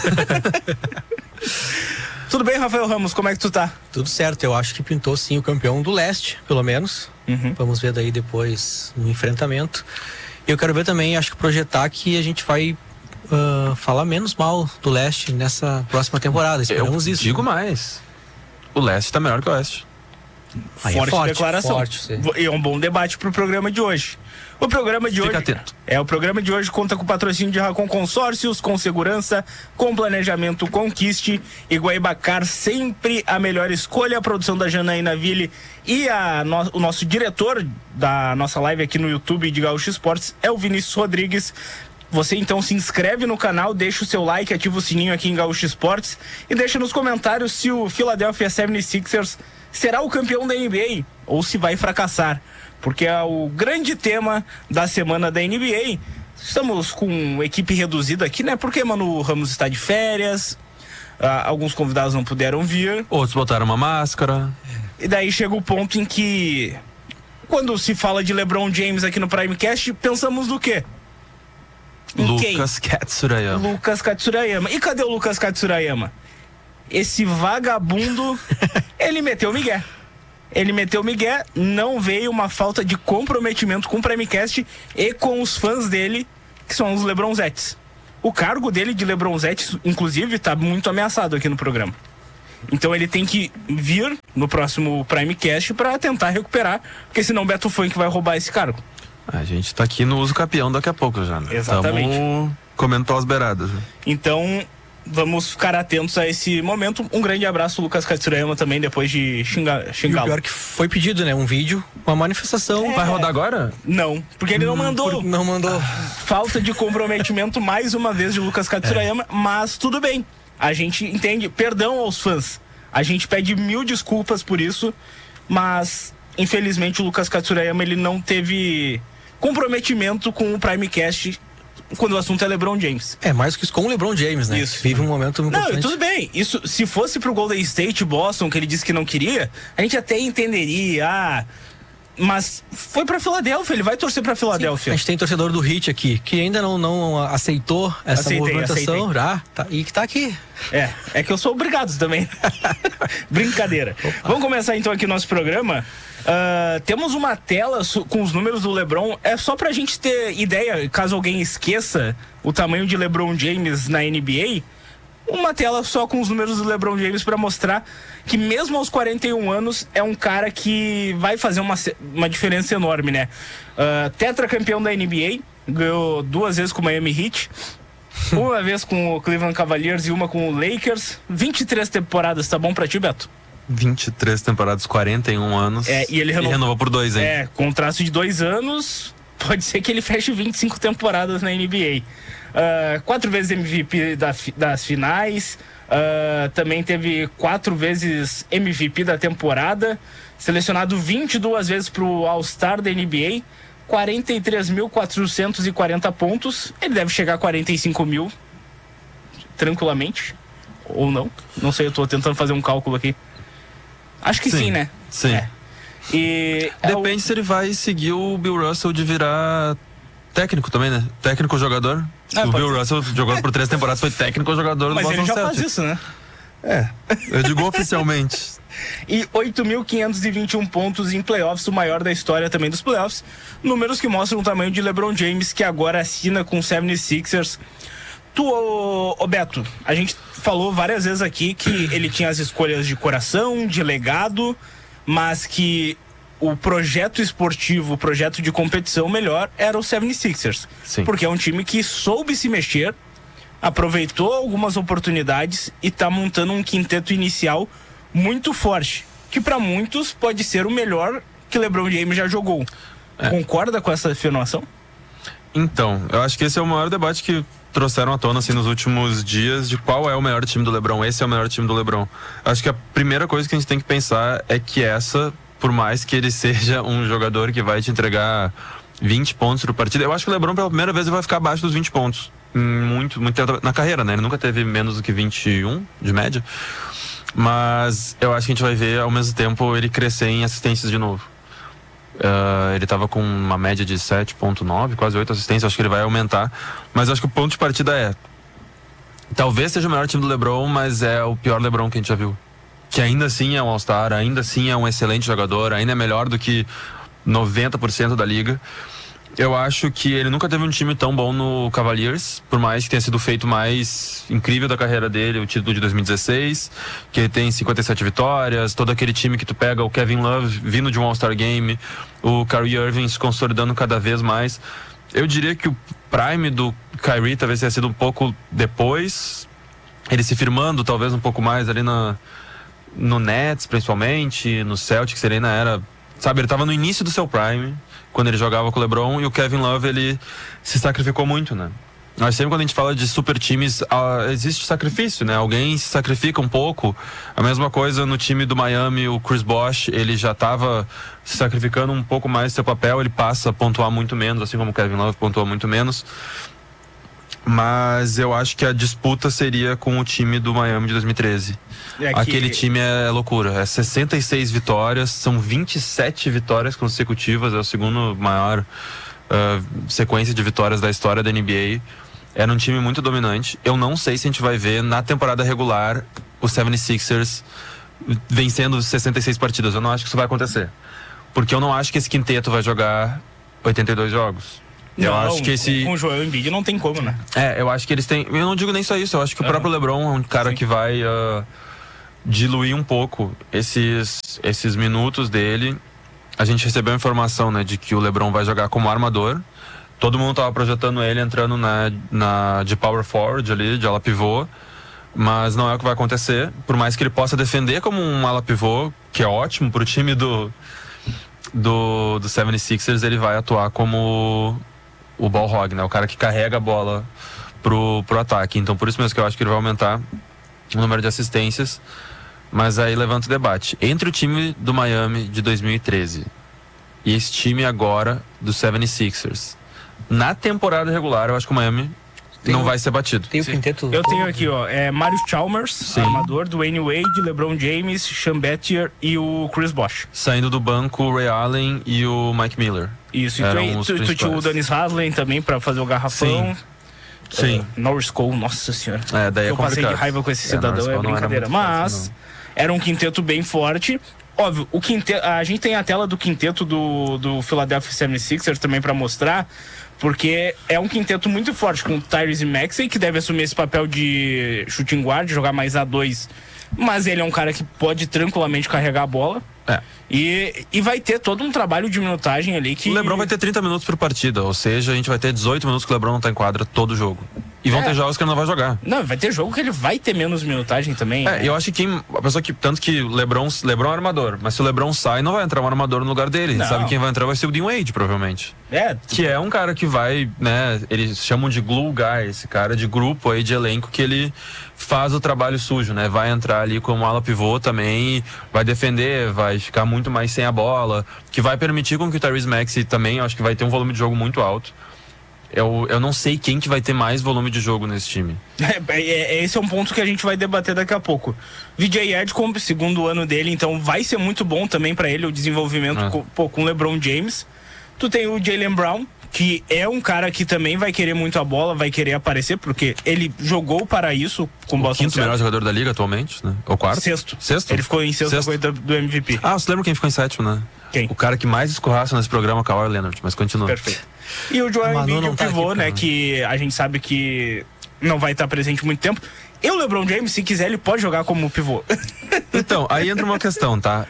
Tudo bem, Rafael Ramos, como é que tu tá? Tudo certo, eu acho que pintou sim o campeão do leste, pelo menos. Vamos ver daí depois no enfrentamento. Eu quero ver também, acho que projetar que a gente vai falar menos mal do leste nessa próxima temporada. Esperamos isso. Digo mais, o leste tá melhor que o oeste. Forte declaração. E é um bom debate pro programa de hoje. O programa de hoje conta com o patrocínio de Racon Consórcios, com segurança, com planejamento, Conquiste e Guaibacar, sempre a melhor escolha. A produção da Janaína Ville e o nosso diretor da nossa live aqui no YouTube de Gaúcho Esportes é o Vinícius Rodrigues. Você então se inscreve no canal, deixa o seu like, ativa o sininho aqui em Gaúcho Esportes e deixa nos comentários se o Philadelphia 76ers será o campeão da NBA ou se vai fracassar, porque é o grande tema da semana da NBA. Estamos com equipe reduzida aqui, né? Porque Manu Ramos está de férias, alguns convidados não puderam vir, outros botaram uma máscara. E daí chega o ponto em que, quando se fala de LeBron James aqui no Primecast, pensamos no quê? Lucas Katsurayama. Lucas Katsurayama. E cadê o Lucas Katsurayama? Esse vagabundo, ele meteu o migué. Não veio uma falta de comprometimento com o Primecast e com os fãs dele, que são os Lebronzetes. O cargo dele de Lebronzetes, inclusive, tá muito ameaçado aqui no programa. Então ele tem que vir no próximo Primecast para tentar recuperar, porque senão o Beto Funk vai roubar esse cargo. A gente tá aqui no uso capião daqui a pouco já, né? Exatamente. Tamo comendo pelas beiradas. Né? Então, vamos ficar atentos a esse momento. Um grande abraço, Lucas Katsurayama, também, depois de xingá-lo. E o pior que foi pedido, né? Um vídeo, uma manifestação. Vai rodar agora? Não, porque ele não mandou. Não mandou. Falta de comprometimento, mais uma vez, de Lucas Katsurayama, mas tudo bem. A gente entende. Perdão aos fãs. A gente pede 1000 desculpas por isso, mas, infelizmente, o Lucas Katsurayama, ele não teve comprometimento com o Primecast quando o assunto é LeBron James. É, mais que isso com o LeBron James, né? Isso. Vive um momento importante. Não, tudo bem. Isso, se fosse pro Golden State, Boston, que ele disse que não queria, a gente até entenderia. Mas foi pra Filadélfia, ele vai torcer pra Filadélfia. Sim, a gente tem torcedor do Heat aqui, que ainda não aceitou essa movimentação. Já, tá, e que tá aqui. É que eu sou obrigado também. Brincadeira. Opa. Vamos começar então aqui o nosso programa. Temos uma tela com os números do LeBron. É só pra gente ter ideia, caso alguém esqueça o tamanho de LeBron James na NBA. Uma tela só com os números do LeBron James para mostrar que mesmo aos 41 anos é um cara que vai fazer uma diferença enorme, né? Tetracampeão da NBA, ganhou 2 vezes com o Miami Heat, uma vez com o Cleveland Cavaliers e uma com o Lakers. 23 temporadas, tá bom pra ti, Beto? 23 temporadas, 41 anos. E ele renovou por 2, hein? Contrato de 2 anos, pode ser que ele feche 25 temporadas na NBA. 4 vezes MVP das finais, também teve 4 vezes MVP da temporada, selecionado 22 vezes para o All-Star da NBA, 43.440 pontos. Ele deve chegar a 45 mil tranquilamente, ou não sei, eu tô tentando fazer um cálculo aqui. Acho que sim, né? Sim. E depende se ele vai seguir o Bill Russell de virar técnico também, né? Técnico ou jogador. O Bill Russell jogou por 3 temporadas, foi técnico ou jogador do Boston Celtics. Mas ele já faz isso, né? Eu digo oficialmente. E 8.521 pontos em playoffs, o maior da história também dos playoffs. Números que mostram o tamanho de LeBron James, que agora assina com o 76ers. Beto, a gente falou várias vezes aqui que ele tinha as escolhas de coração, de legado, mas que o projeto esportivo, o projeto de competição melhor era o 76ers. Sim. Porque é um time que soube se mexer, aproveitou algumas oportunidades e tá montando um quinteto inicial muito forte, que para muitos pode ser o melhor que LeBron James já jogou. Concorda com essa afirmação? Então, eu acho que esse é o maior debate que trouxeram à tona assim, nos últimos dias, de qual é o melhor time do LeBron. Esse é o melhor time do LeBron. Acho que a primeira coisa que a gente tem que pensar é que por mais que ele seja um jogador que vai te entregar 20 pontos por partida, eu acho que o LeBron pela primeira vez vai ficar abaixo dos 20 pontos. Muito tempo na carreira, né? Ele nunca teve menos do que 21 de média. Mas eu acho que a gente vai ver ao mesmo tempo ele crescer em assistências de novo. Ele estava com uma média de 7.9, quase 8 assistências, acho que ele vai aumentar. Mas acho que o ponto de partida talvez seja o melhor time do LeBron, mas é o pior LeBron que a gente já viu. Que ainda assim é um All-Star, ainda assim é um excelente jogador, ainda é melhor do que 90% da liga. Eu acho que ele nunca teve um time tão bom no Cavaliers, por mais que tenha sido o feito mais incrível da carreira dele, o título de 2016, que ele tem 57 vitórias, todo aquele time que tu pega, o Kevin Love vindo de um All-Star Game, o Kyrie Irving se consolidando cada vez mais. Eu diria que o prime do Kyrie talvez tenha sido um pouco depois, ele se firmando talvez um pouco mais ali no Nets, principalmente, no Celtics, ele ainda era, sabe, ele estava no início do seu prime, quando ele jogava com o LeBron, e o Kevin Love, ele se sacrificou muito, né? Mas sempre quando a gente fala de super times, existe sacrifício, né? Alguém se sacrifica um pouco. A mesma coisa no time do Miami, o Chris Bosh, ele já estava se sacrificando um pouco mais do seu papel, ele passa a pontuar muito menos, assim como o Kevin Love pontua muito menos. Mas eu acho que a disputa seria com o time do Miami de 2013. Aquele time é loucura, é 66 vitórias, são 27 vitórias consecutivas, é o segundo maior sequência de vitórias da história da NBA. Era um time muito dominante. Eu não sei se a gente vai ver na temporada regular o 76ers vencendo 66 partidas. Eu não acho que isso vai acontecer. Porque eu não acho que esse quinteto vai jogar 82 jogos. Eu acho que com o Joel Embiid não tem como, né? Eu acho que eles têm... Eu não digo nem só isso. Eu acho que o próprio LeBron é um cara que vai diluir um pouco esses minutos dele. A gente recebeu a informação, né, de que o LeBron vai jogar como armador. Todo mundo tava projetando ele entrando de power forward ali, de ala pivô. Mas não é o que vai acontecer. Por mais que ele possa defender como um ala pivô, que é ótimo pro time do 76ers, ele vai atuar como o ball hog, né? O cara que carrega a bola pro ataque. Então por isso mesmo que eu acho que ele vai aumentar o número de assistências. Mas aí levanta o debate. Entre o time do Miami de 2013 e esse time agora do 76ers, na temporada regular, eu acho que o Miami não vai ser batido. Tem o quinteto. Eu tenho aqui, Marius Chalmers, armador, Dwayne Wade, LeBron James, Sean Battier e o Chris Bosh. Saindo do banco, o Ray Allen e o Mike Miller. Isso, e tu tinha o Dennis Rodman também pra fazer o garrafão. Sim. Norris Cole, nossa senhora. Daí eu passei de raiva com esse cidadão, é brincadeira. Mas era um quinteto bem forte. Óbvio, o quinteto, a gente tem a tela do quinteto do Philadelphia 76ers também pra mostrar, porque é um quinteto muito forte, com o Tyrese Maxey, que deve assumir esse papel de shooting guard, jogar mais A2, mas ele é um cara que pode tranquilamente carregar a bola. E vai ter todo um trabalho de minutagem ali que... O LeBron vai ter 30 minutos por partida, ou seja, a gente vai ter 18 minutos que o LeBron não tá em quadra todo jogo. E vão ter jogos que ele não vai jogar. Não, vai ter jogo que ele vai ter menos minutagem também. Eu acho que a pessoa que... Tanto que LeBron é armador, mas se o LeBron sai, não vai entrar um armador no lugar dele. Não. Sabe quem vai entrar vai ser o Dean Wade, provavelmente. Que é um cara que vai, né, eles chamam de glue guy, esse cara de grupo aí, de elenco, que ele faz o trabalho sujo, né? Vai entrar ali como ala pivô também, vai defender, vai ficar muito mais sem a bola, que vai permitir com que o Tyrese Maxey também, acho que vai ter um volume de jogo muito alto. Eu não sei quem que vai ter mais volume de jogo nesse time. Esse é um ponto que a gente vai debater daqui a pouco. VJ Edgecombe, segundo ano dele, então vai ser muito bom também pra ele o desenvolvimento com o LeBron James. Tu tem o Jaylen Brown, que é um cara que também vai querer muito a bola, vai querer aparecer, porque ele jogou para isso com o Boston quinto melhor jogador da liga atualmente, né? Ou quarto? Sexto. Sexto? Ele ficou em sexto do MVP. Você lembra quem ficou em sétimo, né? Quem? O cara que mais escorraça nesse programa, Kawhi Leonard, mas continua. Perfeito. E o Joel Embiid, o pivô, né, que a gente sabe que não vai estar presente muito tempo. E o LeBron James, se quiser, ele pode jogar como pivô. Então, aí entra uma questão, tá?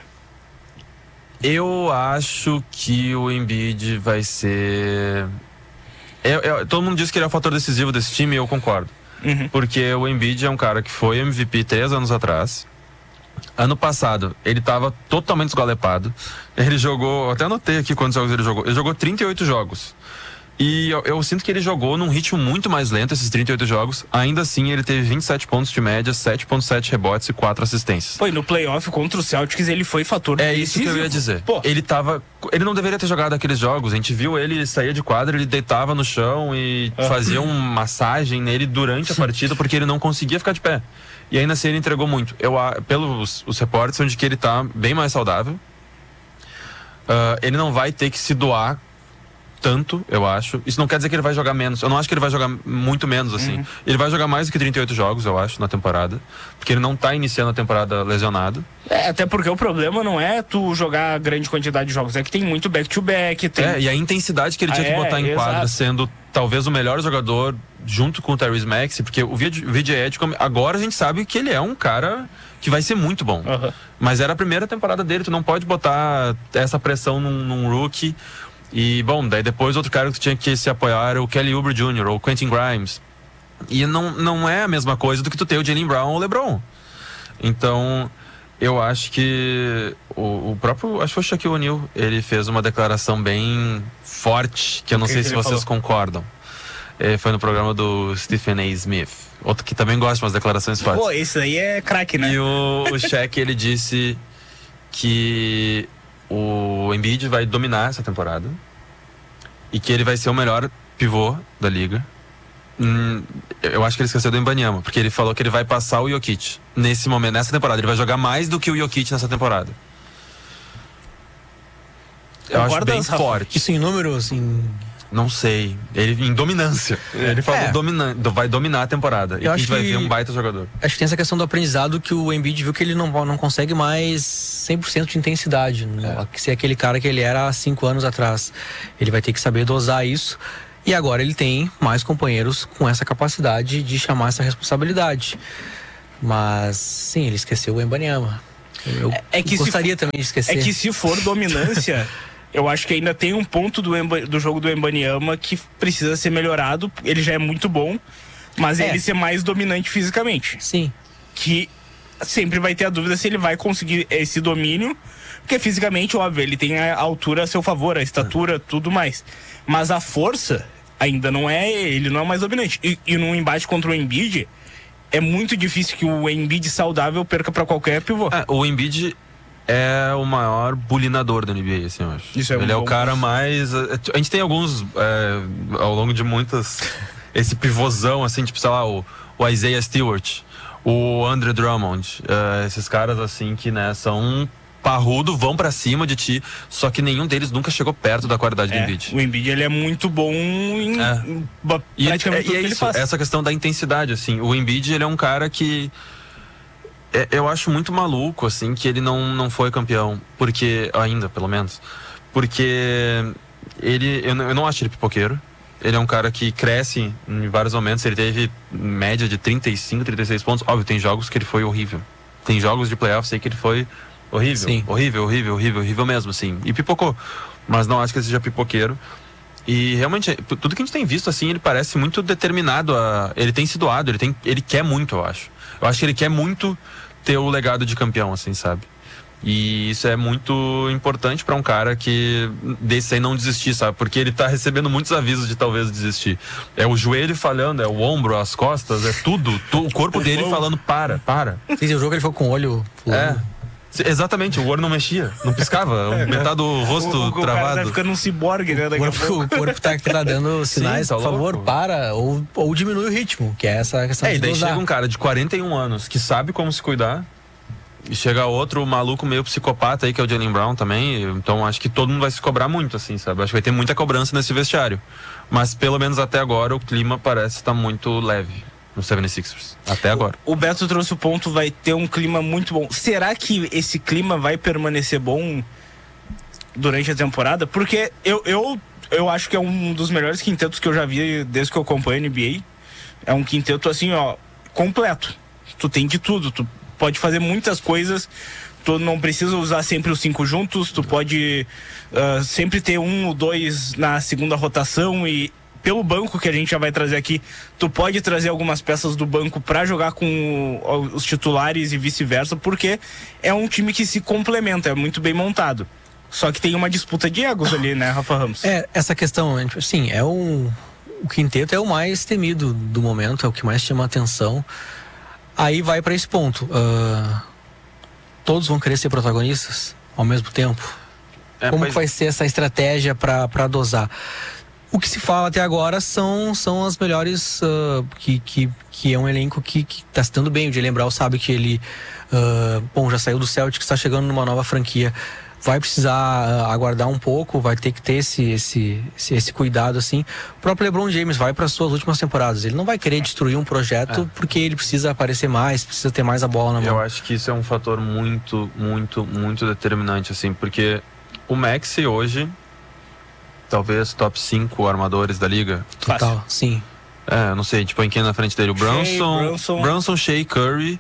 Eu acho que o Embiid vai ser... todo mundo diz que ele é o fator decisivo desse time e eu concordo. Porque o Embiid é um cara que foi MVP 3 anos atrás. Ano passado, ele tava totalmente esgalepado. Ele jogou, até anotei aqui quantos jogos ele jogou. Ele jogou 38 jogos. E eu sinto que ele jogou num ritmo muito mais lento esses 38 jogos. Ainda assim, ele teve 27 pontos de média, 7.7 rebotes e 4 assistências. Foi no playoff contra o Celtics, ele foi fator decisivo. Isso que eu ia dizer. Ele não deveria ter jogado aqueles jogos. A gente viu ele sair de quadra, ele deitava no chão e fazia uma massagem nele durante a partida, porque ele não conseguia ficar de pé. E ainda assim ele entregou muito. Pelos os reportes, onde que ele tá bem mais saudável. Ele não vai ter que se doar tanto, eu acho. Isso não quer dizer que ele vai jogar menos. Eu não acho que ele vai jogar muito menos, assim. Ele vai jogar mais do que 38 jogos, eu acho, na temporada. Porque ele não tá iniciando a temporada lesionado. Até porque o problema não é tu jogar grande quantidade de jogos, é que tem muito back-to-back. E a intensidade que ele tinha que botar em quadra, sendo talvez o melhor jogador junto com o Tyrese Maxey, porque o VJ Edgecombe, agora a gente sabe que ele é um cara que vai ser muito bom. Mas era a primeira temporada dele, tu não pode botar essa pressão num rookie. E, bom, daí depois outro cara que tu tinha que se apoiar era o Kelly Oubre Jr. ou o Quentin Grimes. E não é a mesma coisa do que tu ter o Jaylen Brown ou o LeBron. Então, eu acho que o próprio, acho que foi o Shaquille O'Neal, ele fez uma declaração bem forte, que eu não sei se vocês concordam. Foi no programa do Stephen A. Smith, outro que também gosta de umas declarações fortes. Pô, esse aí é craque, né? E o Shaq, ele disse que o Embiid vai dominar essa temporada e que ele vai ser o melhor pivô da liga. Eu acho que ele esqueceu do Wembanyama, porque ele falou que ele vai passar o Jokic nesse momento, nessa temporada. Ele vai jogar mais do que o Jokic nessa temporada. Eu acho bem forte. Isso em números, Não sei. Ele em dominância. Ele falou vai dominar a temporada. E a gente vai ver um baita jogador. Acho que tem essa questão do aprendizado que o Embiid viu que ele não consegue mais 100% de intensidade. Se é aquele cara que ele era há 5 anos atrás. Ele vai ter que saber dosar isso. E agora ele tem mais companheiros com essa capacidade de chamar essa responsabilidade. Mas, sim, ele esqueceu o Wembanyama. Eu gostaria também de esquecer. É que se for dominância... Eu acho que ainda tem um ponto do jogo do Wembanyama que precisa ser melhorado. Ele já é muito bom, mas ele ser mais dominante fisicamente. Sim. Que sempre vai ter a dúvida se ele vai conseguir esse domínio, porque fisicamente, óbvio, ele tem a altura a seu favor, a estatura, tudo mais. Mas a força ainda não é, ele não é o mais dominante. E num embate contra o Embiid, é muito difícil que o Embiid saudável perca para qualquer pivô. O Embiid é o maior bulinador da NBA, assim, eu acho. Ele é o cara mais... A gente tem alguns, ao longo de muitas... Esse pivôzão, assim, tipo, sei lá, o Isaiah Stewart, o Andre Drummond, esses caras, assim, que, né, são parrudo, vão pra cima de ti, só que nenhum deles nunca chegou perto da qualidade do Embiid. O Embiid, ele é muito bom em praticamente tudo que ele faz. Essa questão da intensidade, assim, o Embiid, ele é um cara que... Eu acho muito maluco, assim, que ele não foi campeão. Porque, ainda, pelo menos. Porque eu não acho ele pipoqueiro. Ele é um cara que cresce em vários momentos. Ele teve média de 35, 36 pontos. Óbvio, tem jogos que ele foi horrível. Tem jogos de playoffs aí que ele foi horrível. Sim. Horrível mesmo, assim. E pipocou. Mas não acho que ele seja pipoqueiro. E realmente, tudo que a gente tem visto, assim, ele parece muito determinado ele tem se doado, ele quer muito, eu acho. Eu acho que ele quer muito ter o legado de campeão, assim, sabe? E isso é muito importante pra um cara que desse aí não desistir, sabe? Porque ele tá recebendo muitos avisos de talvez desistir. É o joelho falhando, é o ombro, as costas, é tudo. O corpo dele falando, para. Sim, o jogo ele foi com o olho pulando. Exatamente, o olho não mexia, não piscava, metade do rosto travado. O cara tá ficando um ciborgue, né? O corpo tá dando sinais, por favor, para, ou diminui o ritmo, que é essa questão e daí chega um cara de 41 anos que sabe como se cuidar, e chega outro maluco meio psicopata aí, que é o Jaylen Brown também. Então acho que todo mundo vai se cobrar muito, assim, sabe? Acho que vai ter muita cobrança nesse vestiário. Mas pelo menos até agora o clima parece estar muito leve no 76ers, até agora. O Beto trouxe o ponto, vai ter um clima muito bom. Será que esse clima vai permanecer bom durante a temporada? Porque eu acho que é um dos melhores quintetos que eu já vi desde que eu acompanho a NBA. É um quinteto assim, ó, completo. Tu tem de tudo, tu pode fazer muitas coisas, tu não precisa usar sempre os 5 juntos, tu pode sempre ter 1 ou 2 na segunda rotação e pelo banco que a gente já vai trazer aqui, tu pode trazer algumas peças do banco pra jogar com os titulares e vice-versa, porque é um time que se complementa, é muito bem montado. Só que tem uma disputa de egos ali, né, Rafa Ramos? Essa questão, assim, o quinteto é o mais temido do momento, é o que mais chama atenção. Aí vai pra esse ponto. Todos vão querer ser protagonistas ao mesmo tempo? Como que vai ser essa estratégia pra dosar? O que se fala até agora são as melhores, que é um elenco que está se dando bem. O Jaylen Brown sabe que ele já saiu do Celtics, está chegando numa nova franquia. Vai precisar aguardar um pouco, vai ter que ter esse cuidado, assim. O próprio LeBron James vai para as suas últimas temporadas. Ele não vai querer destruir um projeto porque ele precisa aparecer mais, precisa ter mais a bola na mão. Eu acho que isso é um fator muito, muito, muito determinante, assim, porque o Maxey hoje... Talvez top 5 armadores da liga. Total, sim. Não sei, tipo, em quem na frente dele? O Brunson, Shea, Curry.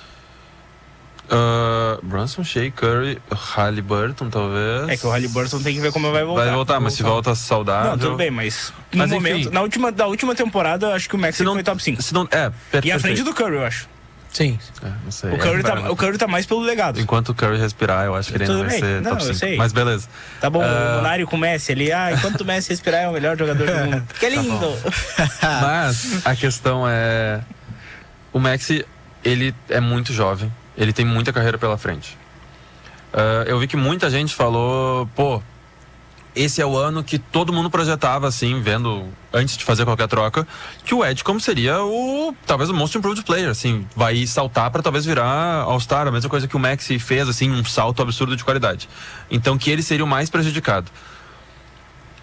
Brunson, Shea, Curry, Haliburton, talvez. É que o Haliburton tem que ver como vai voltar. Vai voltar, mas se volta saudável. Não, tudo bem, mas no momento, enfim, da última temporada, acho que o Maxey foi top 5. E à frente do Curry, eu acho. Sim. Não sei. O Curry tá mais pelo legado. Enquanto o Curry respirar, eu acho que ele ainda vai ser top 5. Sei. Mas beleza. Tá bom, o Lunário com o Messi ali. Enquanto o Messi respirar, é o melhor jogador do mundo. Que lindo! Mas a questão é... O Maxey, ele é muito jovem. Ele tem muita carreira pela frente. Eu vi que muita gente falou... Esse é o ano que todo mundo projetava, assim, vendo, antes de fazer qualquer troca, que o Edgecombe seria talvez o most improved player, assim, vai saltar para talvez virar All-Star, a mesma coisa que o Maxey fez, assim, um salto absurdo de qualidade. Então, que ele seria o mais prejudicado.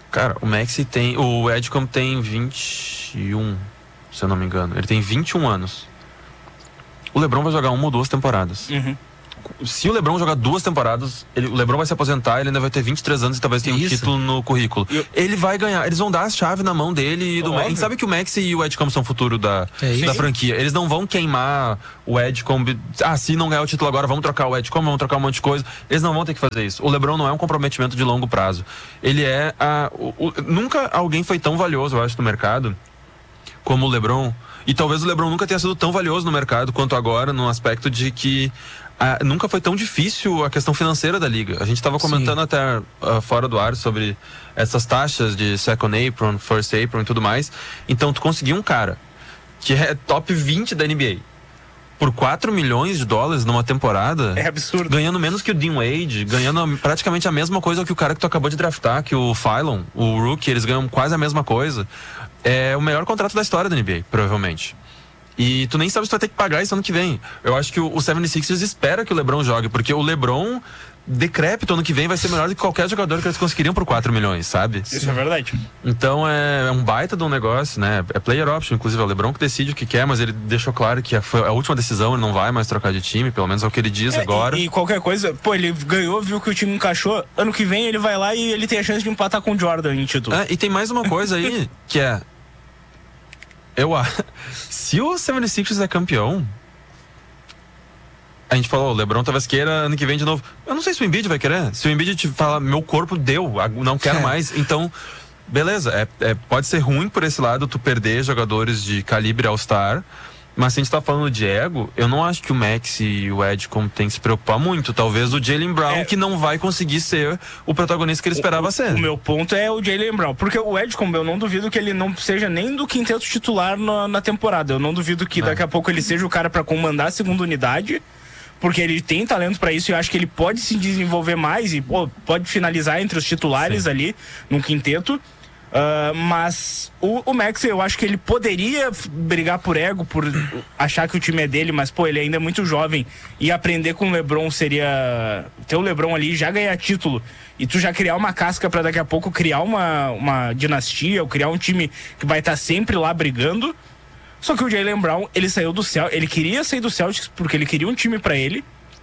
Cara, o Maxey tem... O Edcombe tem 21, se eu não me engano. Ele tem 21 anos. O LeBron vai jogar 1 ou 2 temporadas. Se o LeBron jogar 2 temporadas, o LeBron vai se aposentar, ele ainda vai ter 23 anos e talvez tenha um título no currículo. Ele vai ganhar, eles vão dar a chave na mão dele. A gente sabe que o Maxey e o Edcombe são o futuro da franquia. Eles não vão queimar o Edcombe. Se não ganhar o título agora, vamos trocar o Edcombe, vamos trocar um monte de coisa. Eles não vão ter que fazer isso. O LeBron não é um comprometimento de longo prazo. Ele é nunca alguém foi tão valioso, eu acho, no mercado como o LeBron. E talvez o LeBron nunca tenha sido tão valioso no mercado quanto agora, no aspecto de que nunca foi tão difícil a questão financeira da liga. A gente estava comentando até fora do ar sobre essas taxas de second apron, first apron e tudo mais. Então tu conseguiu um cara que é top 20 da NBA por $4 milhões numa temporada. É absurdo. Ganhando menos que o Dean Wade, ganhando praticamente a mesma coisa que o cara que tu acabou de draftar, que o Phylon, o rookie, eles ganham quase a mesma coisa. É o melhor contrato da história da NBA, provavelmente. E tu nem sabe se tu vai ter que pagar isso ano que vem. Eu acho que o 76ers espera que o LeBron jogue, porque o LeBron decrépito ano que vem vai ser melhor do que qualquer jogador que eles conseguiriam por 4 milhões, sabe? Isso é verdade. Então é um baita de um negócio, né? É player option, inclusive é o LeBron que decide o que quer, mas ele deixou claro que foi a última decisão, ele não vai mais trocar de time, pelo menos é o que ele diz agora. E qualquer coisa, ele ganhou, viu que o time encaixou, ano que vem ele vai lá e ele tem a chance de empatar com o Jordan em título. E tem mais uma coisa aí, que é... Se o 76ers é campeão, a gente falou, o LeBron talvez queira ano que vem de novo. Eu não sei se o Embiid vai querer. Se o Embiid te fala, meu corpo deu, não quero mais. Então, beleza, pode ser ruim por esse lado tu perder jogadores de calibre All-Star. Mas se a gente tá falando de ego, eu não acho que o Maxey e o Edcombe tem que se preocupar muito. Talvez o Jaylen Brown, que não vai conseguir ser o protagonista que ele esperava ser. O meu ponto é o Jaylen Brown. Porque o Edcombe, eu não duvido que ele não seja nem do quinteto titular na temporada. Eu não duvido que daqui a pouco ele seja o cara pra comandar a segunda unidade. Porque ele tem talento pra isso e eu acho que ele pode se desenvolver mais e pode finalizar entre os titulares ali no quinteto. Mas o Maxey, eu acho que ele poderia brigar por ego, por achar que o time é dele, mas ele ainda é muito jovem e aprender com o LeBron seria ter o LeBron ali, já ganhar título e tu já criar uma casca pra daqui a pouco criar uma dinastia ou criar um time que vai estar sempre lá brigando. Só que o Jaylen Brown, ele saiu do Celtics, ele queria sair do Celtics porque ele queria um time pra ele,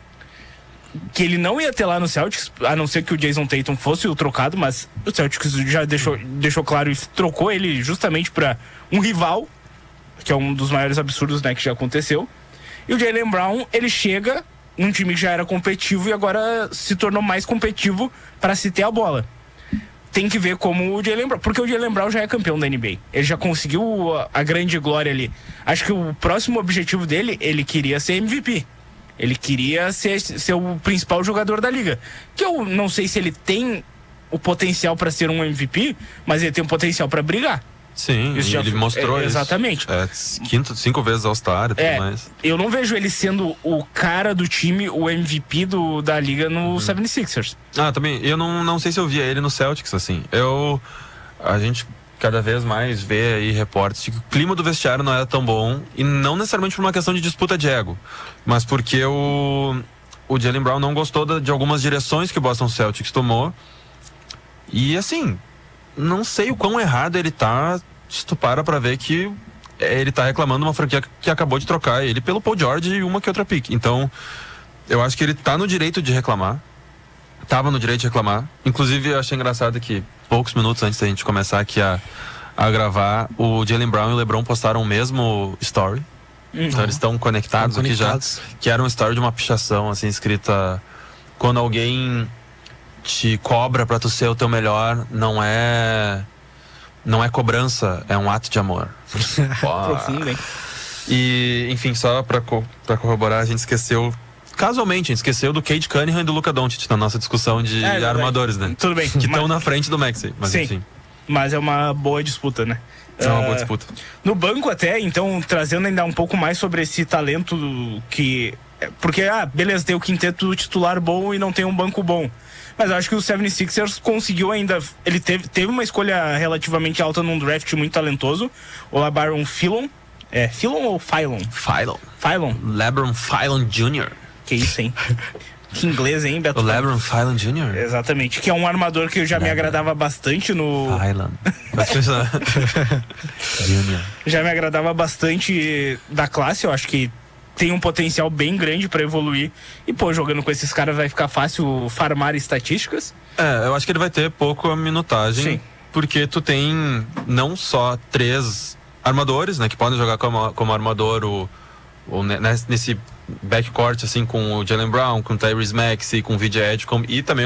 que ele não ia ter lá no Celtics, a não ser que o Jason Tatum fosse o trocado, mas o Celtics já deixou claro e trocou ele justamente para um rival, que é um dos maiores absurdos, né, que já aconteceu. E o Jaylen Brown, ele chega num time que já era competitivo e agora se tornou mais competitivo para se ter a bola. Tem que ver como o Jaylen Brown, porque o Jaylen Brown já é campeão da NBA. Ele já conseguiu a grande glória ali. Acho que o próximo objetivo dele, ele queria ser MVP. Ele queria ser o principal jogador da liga. Que eu não sei se ele tem o potencial para ser um MVP, mas ele tem o potencial para brigar. Sim, ele mostrou isso. Exatamente. 5 vezes All-Star e tudo mais. Eu não vejo ele sendo o cara do time, o MVP da liga no 76ers. Também. Eu não sei se eu via ele no Celtics, assim. A gente cada vez mais vê aí reportes de que o clima do vestiário não era tão bom, e não necessariamente por uma questão de disputa de ego, mas porque o Jaylen Brown não gostou de algumas direções que o Boston Celtics tomou. E assim, não sei o quão errado ele tá, se tu pra ver que ele tá reclamando uma franquia que acabou de trocar ele pelo Paul George e uma que outra pick. Então, eu acho que ele tá no direito de reclamar. Tava no direito de reclamar. Inclusive, eu achei engraçado que poucos minutos antes da gente começar aqui a gravar, o Jaylen Brown e o LeBron postaram o mesmo story. Então eles estão conectados aqui já. Que era um story de uma pichação, assim, escrita: quando alguém te cobra pra tu ser o teu melhor, não é cobrança, é um ato de amor. Profundo, hein? E, enfim, só pra corroborar, a gente esqueceu... Casualmente, a gente esqueceu do Cade Cunningham e do Luka Doncic na nossa discussão de armadores, né? Tudo bem. Que estão na frente do Maxey, mas sim, enfim. Mas é uma boa disputa, né? É uma boa disputa. No banco até, então, trazendo ainda um pouco mais sobre esse talento que... Porque, beleza, tem o quinteto titular bom e não tem um banco bom. Mas eu acho que o 76ers conseguiu ainda... Ele teve uma escolha relativamente alta num draft muito talentoso. O LeBron Phylon. É Phylon ou Phylon? Phylon. LeBron Phylon Jr. Que isso, hein? Que inglês, hein, Beto? O LeBron Fylan Jr.? Exatamente, que é um armador que já me agradava bastante no... Fylan. Jr. Já me agradava bastante da classe, eu acho que tem um potencial bem grande pra evoluir. E, pô, jogando com esses caras vai ficar fácil farmar estatísticas. Eu acho que ele vai ter pouca minutagem. Sim. Porque tu tem não só 3 armadores, né, que podem jogar como armador nesse backcourt, assim, com o Jaylen Brown, com o Tyrese Maxey, com o VJ Edgecombe, e também